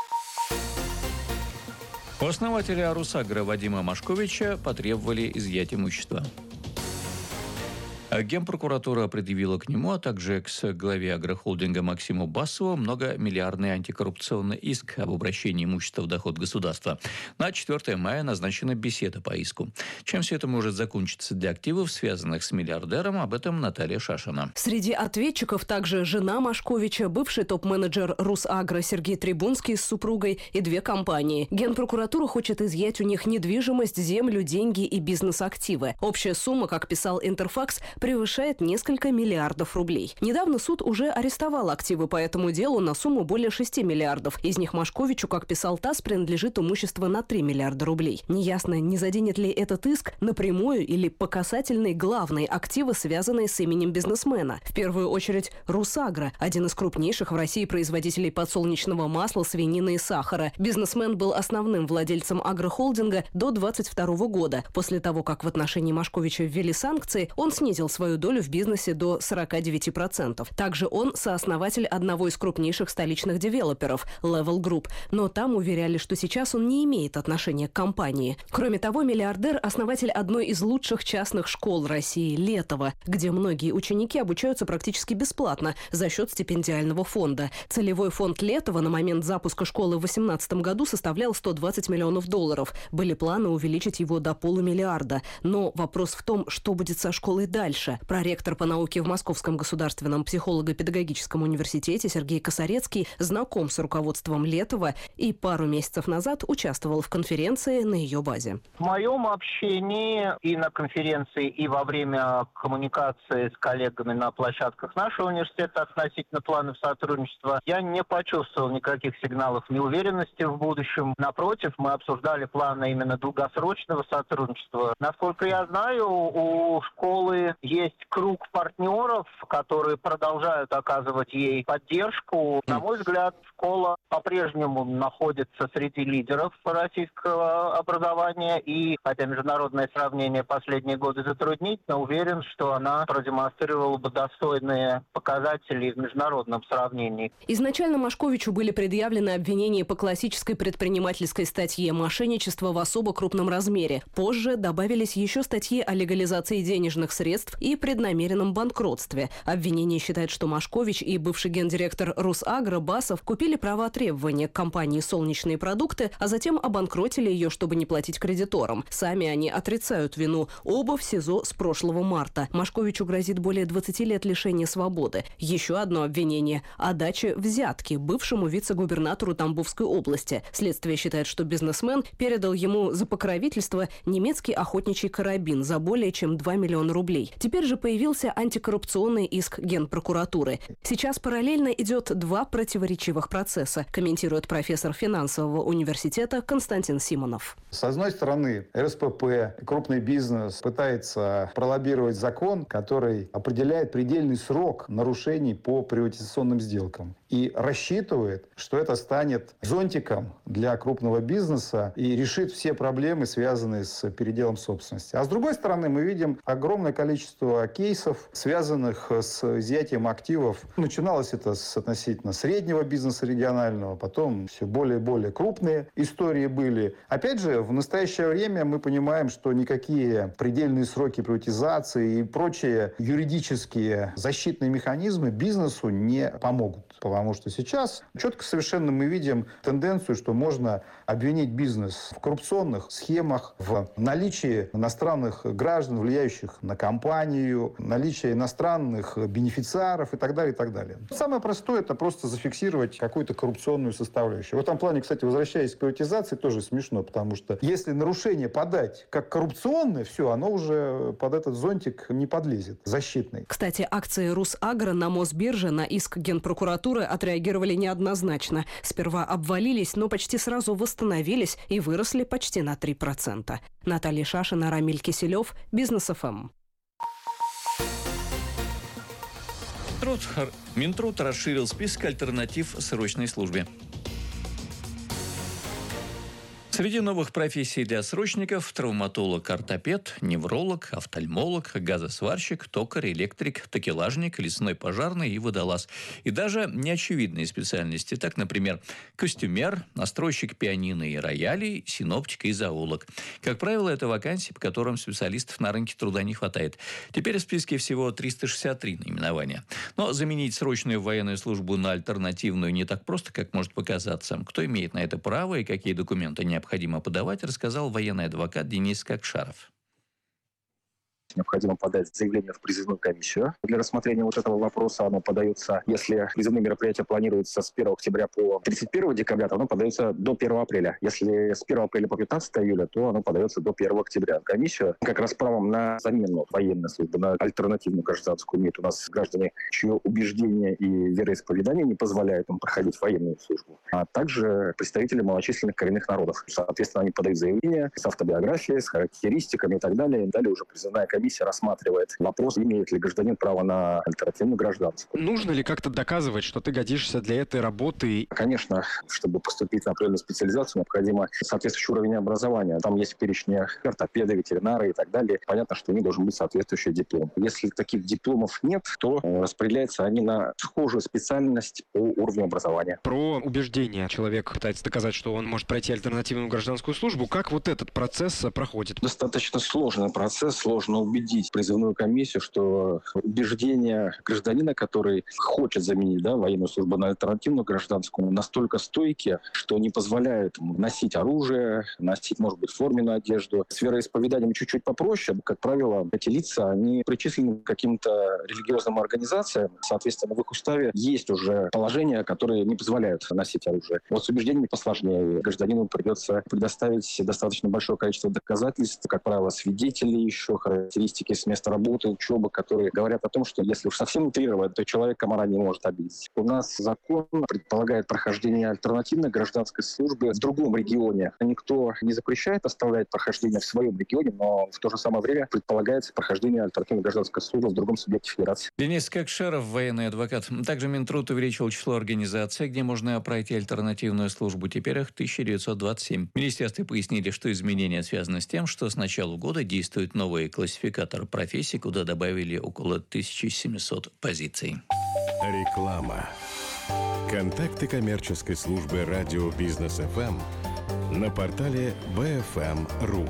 У основателя «Русагро» Вадима Машковича потребовали изъять имущество. Генпрокуратура предъявила к нему, а также к главе агрохолдинга Максиму Басову многомиллиардный антикоррупционный иск об обращении имущества в доход государства. На 4 мая назначена беседа по иску. Чем все это может закончиться для активов, связанных с миллиардером, об этом Наталья Шашина. Среди ответчиков также жена Машковича, бывший топ-менеджер «Русагро» Сергей Трибунский с супругой и 2 компании. Генпрокуратура хочет изъять у них недвижимость, землю, деньги и бизнес-активы. Общая сумма, как писал Интерфакс, превышает несколько миллиардов рублей. Недавно суд уже арестовал активы по этому делу на сумму более 6 миллиардов. Из них Машковичу, как писал ТАСС, принадлежит имущество на 3 миллиарда рублей. Неясно, не заденет ли этот иск напрямую или по касательной главные активы, связанные с именем бизнесмена. В первую очередь «Русагро», один из крупнейших в России производителей подсолнечного масла, свинины и сахара. Бизнесмен был основным владельцем агрохолдинга до 2022 года. После того, как в отношении Машковича ввели санкции, он снизил свою долю в бизнесе до 49%. Также он сооснователь одного из крупнейших столичных девелоперов – Level Group. Но там уверяли, что сейчас он не имеет отношения к компании. Кроме того, миллиардер – основатель одной из лучших частных школ России – Летово, где многие ученики обучаются практически бесплатно за счет стипендиального фонда. Целевой фонд Летово на момент запуска школы в 2018 году составлял $120 миллионов. Были планы увеличить его до $500 миллиарда. Но вопрос в том, что будет со школой дальше. Проректор по науке в Московском государственном психолого-педагогическом университете Сергей Косарецкий знаком с руководством Летова и пару месяцев назад участвовал в конференции на ее базе. В моем общении и на конференции, и во время коммуникации с коллегами на площадках нашего университета относительно планов сотрудничества я не почувствовал никаких сигналов неуверенности в будущем. Напротив, мы обсуждали планы именно долгосрочного сотрудничества. Насколько я знаю, у школы есть круг партнеров, которые продолжают оказывать ей поддержку. На мой взгляд, школа по-прежнему находится среди лидеров российского образования. И, хотя международное сравнение последние годы затруднительно, уверен, что она продемонстрировала бы достойные показатели в международном сравнении. Изначально Машковичу были предъявлены обвинения по классической предпринимательской статье «Мошенничество в особо крупном размере». Позже добавились еще статьи о легализации денежных средств и преднамеренном банкротстве. Обвинение считает, что Машкович и бывший гендиректор «Русагро» Басов купили права требования к компании «Солнечные продукты», а затем обанкротили ее, чтобы не платить кредиторам. Сами они отрицают вину. Оба в СИЗО с прошлого марта. Машковичу грозит более 20 лет лишения свободы. Еще одно обвинение – о даче взятки бывшему вице-губернатору Тамбовской области. Следствие считает, что бизнесмен передал ему за покровительство немецкий охотничий карабин за более чем $2 миллиона. Теперь же появился антикоррупционный иск Генпрокуратуры. Сейчас параллельно идет два противоречивых процесса, комментирует профессор финансового университета Константин Симонов. С одной стороны, РСПП, крупный бизнес пытается пролоббировать закон, который определяет предельный срок нарушений по приватизационным сделкам. И рассчитывает, что это станет зонтиком для крупного бизнеса и решит все проблемы, связанные с переделом собственности. А с другой стороны, мы видим огромное количество кейсов, связанных с изъятием активов. Начиналось это с относительно среднего бизнеса регионального, потом все более и более крупные истории были. Опять же, в настоящее время мы понимаем, что никакие предельные сроки приватизации и прочие юридические защитные механизмы бизнесу не помогут. Потому что сейчас четко совершенно мы видим тенденцию, что можно обвинить бизнес в коррупционных схемах, в наличии иностранных граждан, влияющих на компанию, наличие иностранных бенефициаров и так далее, и так далее. Самое простое – это просто зафиксировать какую-то коррупционную составляющую. В этом плане, кстати, возвращаясь к приватизации, тоже смешно, потому что если нарушение подать как коррупционное, все, оно уже под этот зонтик не подлезет, защитный. Кстати, акции Русагро на Мосбирже на иск Генпрокуратуры отреагировали неоднозначно. Сперва обвалились, но почти сразу восстановились и выросли почти на 3%. Наталья Шашина, Рамиль Киселев, Бизнес ФМ. Минтруд расширил список альтернатив срочной службе. Среди новых профессий для срочников – травматолог, ортопед, невролог, офтальмолог, газосварщик, токарь, электрик, такелажник, лесной пожарный и водолаз. И даже неочевидные специальности, так, например, костюмер, настройщик пианино и роялей, синоптик и зоолог. Как правило, это вакансии, по которым специалистов на рынке труда не хватает. Теперь в списке всего 363 наименования. Но заменить срочную военную службу на альтернативную не так просто, как может показаться. Кто имеет на это право и какие документы необходимо подавать, рассказал военный адвокат Денис Кокшаров. Необходимо подать заявление в призывную комиссию. Для рассмотрения вот этого вопроса оно подается, если призывные мероприятия планируются с 1 октября по 31 декабря, то оно подается до 1 апреля. Если с 1 апреля по 15 июля, то оно подается до 1 октября. Комиссию как раз правом на замену военной службы, на альтернативную гражданскую имеют у нас граждане, чье убеждения и вероисповедание не позволяют им проходить военную службу, а также представители малочисленных коренных народов. Соответственно, они подают заявление с автобиографией, с характеристиками и так далее. Далее уже призывная комиссия рассматривает вопрос, имеет ли гражданин право на альтернативную гражданскую. Нужно ли как-то доказывать, что ты годишься для этой работы? Конечно, чтобы поступить на определенную специализацию, необходимо соответствующий уровень образования. Там есть перечни ортопеды, ветеринары и так далее. Понятно, что у них должен быть соответствующий диплом. Если таких дипломов нет, то распределяются они на схожую специальность по уровню образования. Про убеждение. Человек пытается доказать, что он может пройти альтернативную гражданскую службу. Как вот этот процесс проходит? Достаточно сложный процесс, сложно убедить призывную комиссию, что убеждения гражданина, который хочет заменить военную службу на альтернативную гражданскую, настолько стойкие, что не позволяют ему носить оружие, носить, может быть, форменную одежду. С вероисповеданием чуть-чуть попроще. Как правило, эти лица, они причислены к каким-то религиозным организациям. Соответственно, в их уставе есть уже положения, которые не позволяют носить оружие. Вот с убеждениями посложнее. Гражданину придется предоставить достаточно большое количество доказательств, как правило, свидетелей еще, характеристики с места работы, учебы, которые говорят о том, что если уж совсем утрировать, то человек комара не может обидеть. У нас закон предполагает прохождение альтернативной гражданской службы в другом регионе. Никто не запрещает оставлять прохождение в своем регионе, но в то же самое время предполагается прохождение альтернативной гражданской службы в другом субъекте федерации. Денис Кокшаров, военный адвокат. Также Минтруд увеличил число организаций, где можно пройти альтернативную службу. Теперь их 1927. В министерстве пояснили, что изменения связаны с тем, что с начала года действует новый классификатор профессий, куда добавили около 1700 позиций. Реклама. Контакты коммерческой службы радио Бизнес ФМ на портале BFM.ru.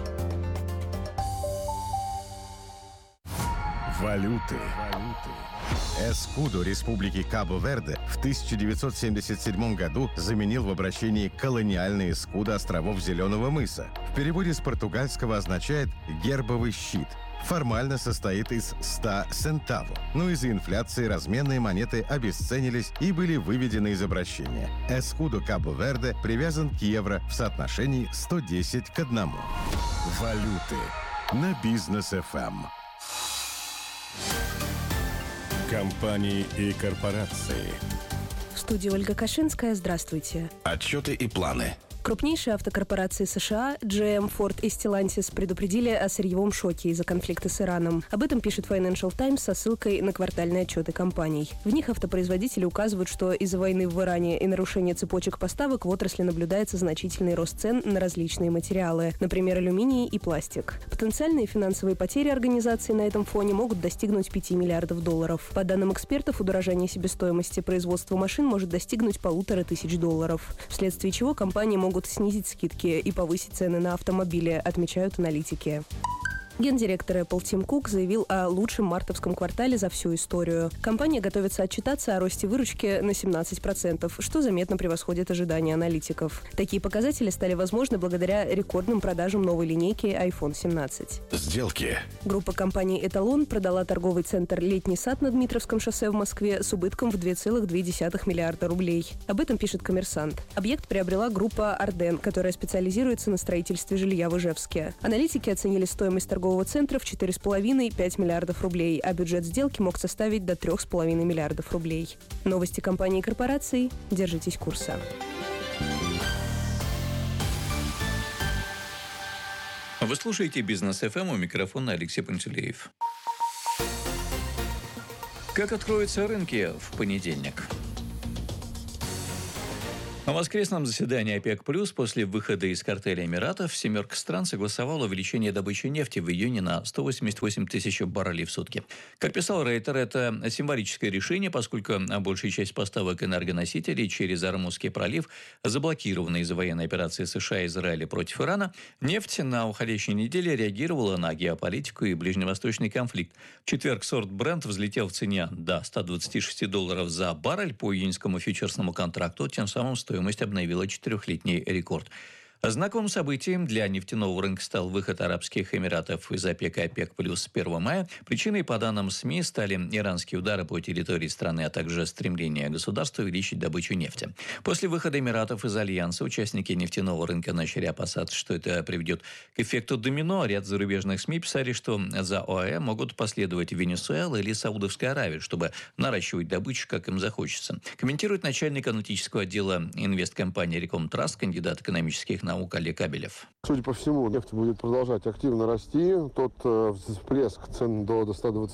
Валюты. Эскудо Республики Кабо-Верде в 1977 году заменил в обращении колониальный эскудо островов Зеленого мыса. В переводе с португальского означает «гербовый щит». Формально состоит из 100 центаво, но из-за инфляции разменные монеты обесценились и были выведены из обращения. Эскудо Кабо-Верде привязан к евро в соотношении 110 к 1. Валюты на Бизнес ФМ. Компании и корпорации. В студии Ольга Кашинская. Здравствуйте. Отчеты и планы. Крупнейшие автокорпорации США GM, Ford и Stellantis предупредили о сырьевом шоке из-за конфликта с Ираном. Об этом пишет Financial Times со ссылкой на квартальные отчеты компаний. В них автопроизводители указывают, что из-за войны в Иране и нарушения цепочек поставок в отрасли наблюдается значительный рост цен на различные материалы, например, алюминий и пластик. Потенциальные финансовые потери организации на этом фоне могут достигнуть $5 миллиардов. По данным экспертов, удорожание себестоимости производства машин может достигнуть $1500, вследствие чего компании могут снизить скидки и повысить цены на автомобили, отмечают аналитики. Гендиректор Apple Тим Кук заявил о лучшем мартовском квартале за всю историю. Компания готовится отчитаться о росте выручки на 17%, что заметно превосходит ожидания аналитиков. Такие показатели стали возможны благодаря рекордным продажам новой линейки iPhone 17. Сделки. Группа компаний «Эталон» продала торговый центр «Летний сад» на Дмитровском шоссе в Москве с убытком в 2,2 миллиарда рублей. Об этом пишет «Коммерсант». Объект приобрела группа «Арден», которая специализируется на строительстве жилья в Ижевске. Аналитики оценили стоимость торгового центра в 4,5-5 миллиардов рублей, а бюджет сделки мог составить до 3,5 миллиардов рублей. Новости компаний и корпораций. Держитесь курса. Вы слушаете «Бизнес ФМ», у микрофона Алексей Пантелеев. Как откроются рынки в понедельник? На воскресном заседании ОПЕК+, после выхода из картеля Эмиратов, семерка стран согласовала увеличение добычи нефти в июне на 188 тысяч баррелей в сутки. Как писал Рейтер, это символическое решение, поскольку большая часть поставок энергоносителей через Ормузский пролив заблокирована из-за военной операции США и Израиля против Ирана. Нефть на уходящей неделе реагировала на геополитику и ближневосточный конфликт. В четверг сорт Brent взлетел в цене до $126 за баррель по июньскому фьючерсному контракту, тем самым стоимость обновила 4-летний рекорд. Знаковым событием для нефтяного рынка стал выход Арабских Эмиратов из ОПЕК и ОПЕК+ с 1 мая. Причиной, по данным СМИ, стали иранские удары по территории страны, а также стремление государства увеличить добычу нефти. После выхода Эмиратов из Альянса участники нефтяного рынка начали опасаться, что это приведет к эффекту домино. Ряд зарубежных СМИ писали, что за ОАЭ могут последовать Венесуэла или Саудовская Аравия, чтобы наращивать добычу, как им захочется. Комментирует начальник аналитического отдела инвесткомпании «Рекомтраст», кандидат экономических наук Олег Кабелев. Судя по всему, нефть будет продолжать активно расти. Тот всплеск цен до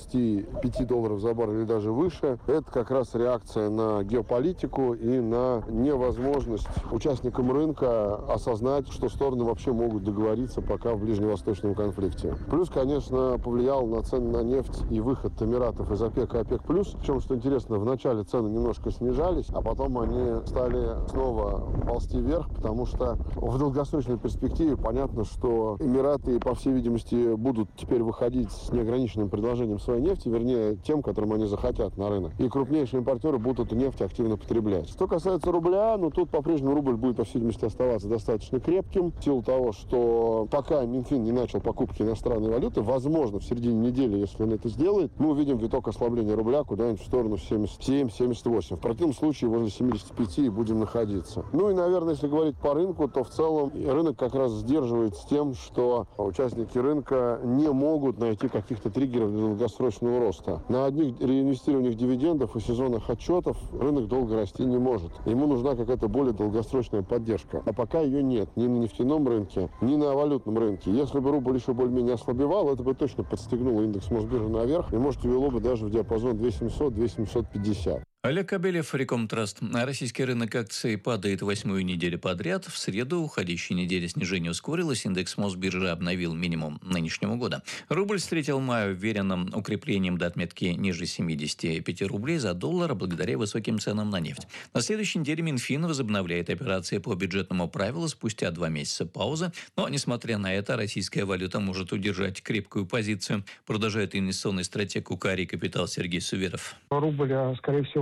$125 за баррель или даже выше, это как раз реакция на геополитику и на невозможность участникам рынка осознать, что стороны вообще могут договориться пока в ближневосточном конфликте. Плюс, конечно, повлиял на цены на нефть и выход Эмиратов из ОПЕК и ОПЕК+. Причем, что интересно, в начале цены немножко снижались, а потом они стали снова ползти вверх, потому что в долгосрочной перспективе понятно, что Эмираты, по всей видимости, будут теперь выходить с неограниченным предложением своей нефти, вернее, тем, которым они захотят на рынок. И крупнейшие импортеры будут эту нефть активно потреблять. Что касается рубля, тут по-прежнему рубль будет, по всей видимости, оставаться достаточно крепким, в силу того, что пока Минфин не начал покупки иностранной валюты, возможно, в середине недели, если он это сделает, мы увидим виток ослабления рубля куда-нибудь в сторону 77-78. В противном случае возле 75 и будем находиться. И, наверное, если говорить по рынку, то в целом рынок как раз сдерживает с тем, что участники рынка не могут найти каких-то триггеров для долгосрочного роста. На одних реинвестированиях дивидендов и сезонных отчетов рынок долго расти не может. Ему нужна какая-то более долгосрочная поддержка. А пока ее нет ни на нефтяном рынке, ни на валютном рынке. Если бы рубль еще более-менее ослабевал, это бы точно подстегнуло индекс Мосбиржи наверх и, может, ввело бы даже в диапазон 2700-2750. Олег Кабелев, Рекомтраст. Российский рынок акций падает 8-ю неделю подряд. В среду уходящей недели снижение ускорилось. Индекс Мосбиржи обновил минимум нынешнего года. Рубль встретил май уверенным укреплением до отметки ниже 75 рублей за доллар благодаря высоким ценам на нефть. На следующей неделе Минфин возобновляет операции по бюджетному правилу спустя 2 месяца паузы. Но, несмотря на это, российская валюта может удержать крепкую позицию. Продолжает инвестиционный стратег УКАРИ «Капитал» Сергей Суверов. Рубль, скорее всего,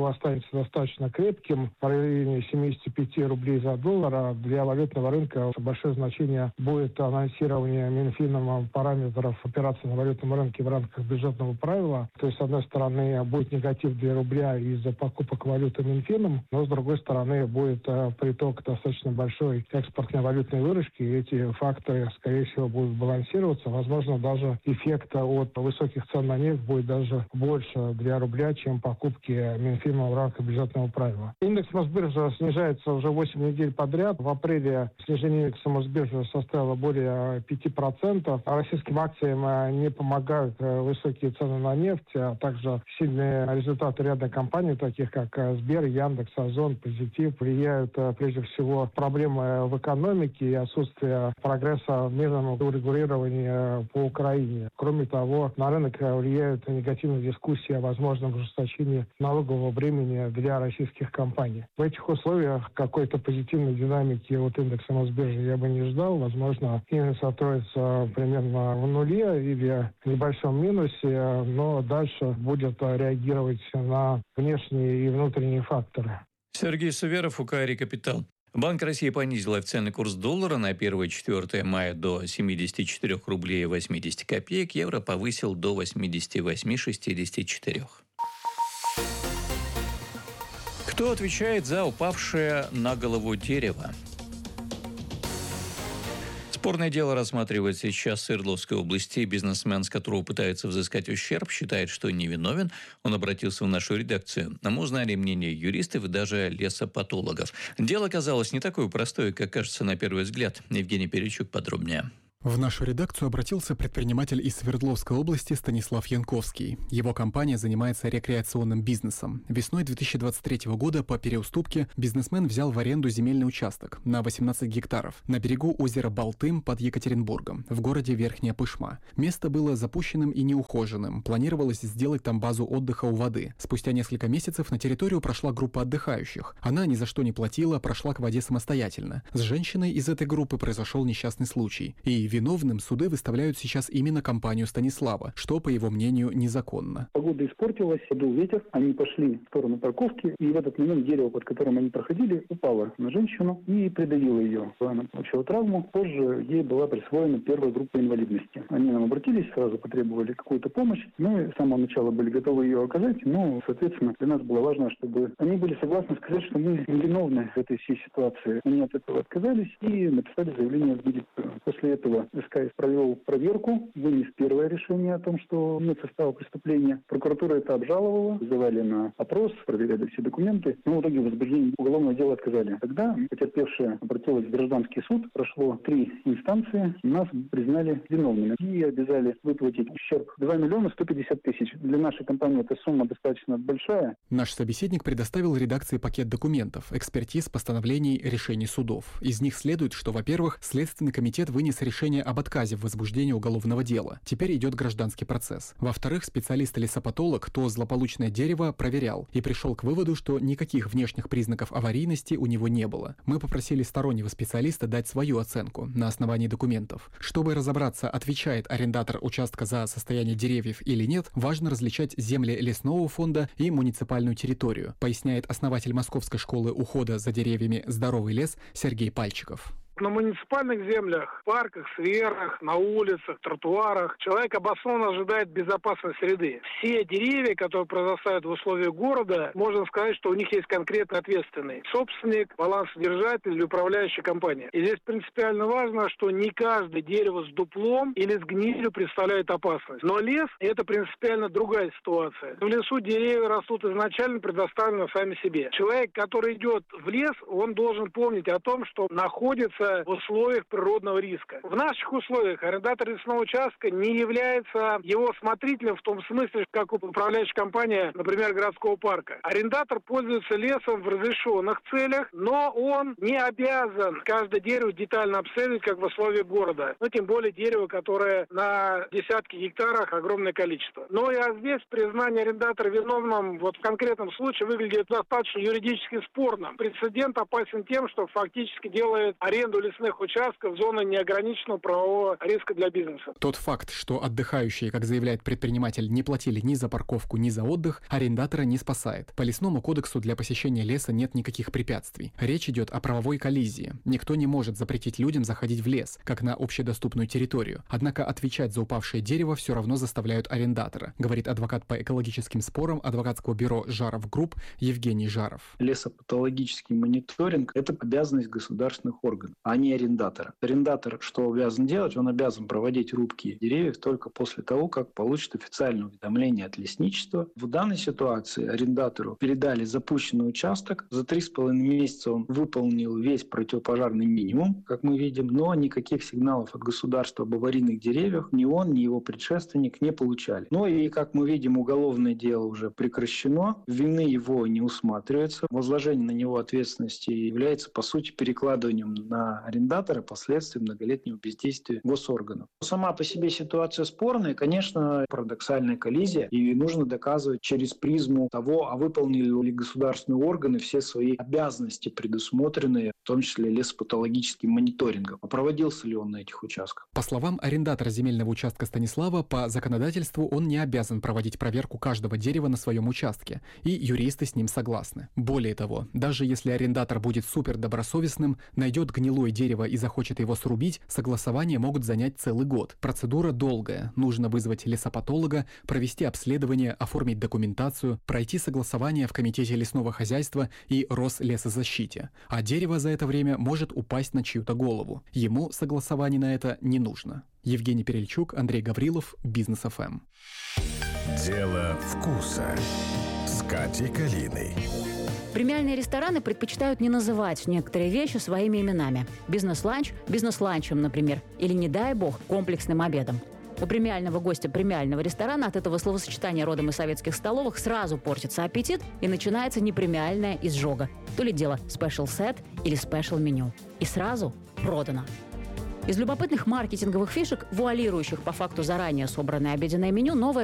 дерево останется достаточно крепким, в районе 75 рублей за доллар, а для валютного рынка большое значение будет анонсирование Минфином параметров операций на валютном рынке в рамках бюджетного правила. То есть, с одной стороны, будет негатив для рубля из-за покупок валюты Минфином, но, с другой стороны, будет приток достаточно большой экспортной валютной выручки, и эти факторы, скорее всего, будут балансироваться. Возможно, даже эффект от высоких цен на нефть будет даже больше для рубля, чем покупки Минфином в рамках бюджетного правила. Индекс Мосбиржи снижается уже 8 недель подряд. В апреле снижение индекса Мосбиржи составило более 5%. А российским акциям не помогают высокие цены на нефть, а также сильные результаты ряда компаний, таких как Сбер, Яндекс, Озон, Позитив, влияют прежде всего проблемы в экономике и отсутствие прогресса в мирном урегулировании по Украине. Кроме того, на рынок влияют негативные дискуссии о возможном ужесточении налогового бремени для российских компаний. В этих условиях какой-то позитивной динамики от индекса Мосбиржи я бы не ждал. Возможно, индекс откроется примерно в нуле или в небольшом минусе, но дальше будет реагировать на внешние и внутренние факторы. Сергей Суверов, УК «Рекапитал». Банк России понизил официальный курс доллара на 1-4 мая до 74 рублей 80 копеек, евро повысил до 88,64. Кто отвечает за упавшее на голову дерево? Спорное дело рассматривается сейчас в Свердловской области. Бизнесмен, с которого пытаются взыскать ущерб, считает, что невиновен. Он обратился в нашу редакцию. Мы узнали мнение юристов и даже лесопатологов. Дело оказалось не такое простое, как кажется на первый взгляд. Евгений Перечук подробнее. В нашу редакцию обратился предприниматель из Свердловской области Станислав Янковский. Его компания занимается рекреационным бизнесом. Весной 2023 года по переуступке бизнесмен взял в аренду земельный участок на 18 гектаров на берегу озера Балтым под Екатеринбургом, в городе Верхняя Пышма. Место было запущенным и неухоженным. Планировалось сделать там базу отдыха у воды. Спустя несколько месяцев на территорию прошла группа отдыхающих. Она ни за что не платила, прошла к воде самостоятельно. С женщиной из этой группы произошел несчастный случай. И виновным суды выставляют сейчас именно компанию Станислава, что, по его мнению, незаконно. Погода испортилась, подул ветер, они пошли в сторону парковки, и в этот момент дерево, под которым они проходили, упало на женщину и придавило ее. Она получила травму, позже ей была присвоена первая группа инвалидности. Они нам обратились, сразу потребовали какую-то помощь, мы с самого начала были готовы ее оказать, но, соответственно, для нас было важно, чтобы они были согласны сказать, что мы виновны в этой всей ситуации. Они от этого отказались и написали заявление в милицию. После этого СКС провел проверку, вынес первое решение о том, что нет состава преступления. Прокуратура это обжаловала, вызывали на опрос, проверяли все документы, но в итоге возбуждение уголовного дела отказали. Тогда потерпевшая обратилась в гражданский суд, прошло 3 инстанции, нас признали виновными и обязали выплатить ущерб 2 миллиона 150 тысяч. Для нашей компании эта сумма достаточно большая. Наш собеседник предоставил редакции пакет документов, экспертиз, постановлений, решений судов. Из них следует, что, во-первых, Следственный комитет вынес решение об отказе в возбуждении уголовного дела. Теперь идет гражданский процесс. Во-вторых, специалист-лесопатолог то злополучное дерево проверял и пришел к выводу, что никаких внешних признаков аварийности у него не было. Мы попросили стороннего специалиста дать свою оценку на основании документов. Чтобы разобраться, отвечает арендатор участка за состояние деревьев или нет, важно различать земли лесного фонда и муниципальную территорию, поясняет основатель Московской школы ухода за деревьями «Здоровый лес» Сергей Пальчиков. На муниципальных землях, парках, скверах, на улицах, тротуарах человек обоснованно ожидает безопасной среды. Все деревья, которые произрастают в условиях города, можно сказать, что у них есть конкретно ответственный собственник, балансодержатель или управляющая компания. И здесь принципиально важно, что не каждое дерево с дуплом или с гнилью представляет опасность. Но лес – это принципиально другая ситуация. В лесу деревья растут изначально предоставлены сами себе. Человек, который идет в лес, он должен помнить о том, что находится в условиях природного риска. В наших условиях арендатор лесного участка не является его смотрителем в том смысле, как управляющая компания, например, городского парка. Арендатор пользуется лесом в разрешенных целях, но он не обязан каждое дерево детально обследовать, как в условиях города. Ну, тем более дерево, которое на десятки гектарах огромное количество. Но и здесь признание арендатора виновным вот в конкретном случае выглядит достаточно юридически спорным. Прецедент опасен тем, что фактически делает аренду выводу лесных участков в зону неограниченного правового риска для бизнеса. Тот факт, что отдыхающие, как заявляет предприниматель, не платили ни за парковку, ни за отдых, арендатора не спасает. По лесному кодексу для посещения леса нет никаких препятствий. Речь идет о правовой коллизии. Никто не может запретить людям заходить в лес, как на общедоступную территорию. Однако отвечать за упавшее дерево все равно заставляют арендатора, говорит адвокат по экологическим спорам адвокатского бюро «Жаров Групп» Евгений Жаров. Лесопатологический мониторинг – это обязанность государственных органов, а не арендатора. Арендатор что обязан делать? Он обязан проводить рубки деревьев только после того, как получит официальное уведомление от лесничества. В данной ситуации арендатору передали запущенный участок. За 3,5 месяца он выполнил весь противопожарный минимум, как мы видим, но никаких сигналов от государства об аварийных деревьях ни он, ни его предшественник не получали. Ну и, как мы видим, уголовное дело уже прекращено, вины его не усматривается. Возложение на него ответственности является, по сути, перекладыванием на арендатора последствий многолетнего бездействия госорганов. Сама по себе ситуация спорная, конечно, парадоксальная коллизия, и нужно доказывать через призму того, а выполнили ли государственные органы все свои обязанности, предусмотренные, в том числе лесопатологическим мониторингом. А проводился ли он на этих участках? По словам арендатора земельного участка Станислава, по законодательству он не обязан проводить проверку каждого дерева на своем участке, и юристы с ним согласны. Более того, даже если арендатор будет супердобросовестным, найдет гнилое дерево и захочет его срубить, согласования могут занять целый год. Процедура долгая. Нужно вызвать лесопатолога, провести обследование, оформить документацию, пройти согласование в Комитете лесного хозяйства и Рослесозащите. А дерево за это время может упасть на чью-то голову. Ему согласование на это не нужно. Евгений Перельчук, Андрей Гаврилов, Бизнес ФМ. Дело вкуса с Катей Калиной. Премиальные рестораны предпочитают не называть некоторые вещи своими именами. Бизнес-ланч – бизнес-ланчем, например. Или, не дай бог, комплексным обедом. У премиального гостя премиального ресторана от этого словосочетания родом из советских столовых сразу портится аппетит и начинается непремиальная изжога. То ли дело спешл-сет или спешл-меню. И сразу продано. Из любопытных маркетинговых фишек, вуалирующих по факту заранее собранное обеденное меню, новая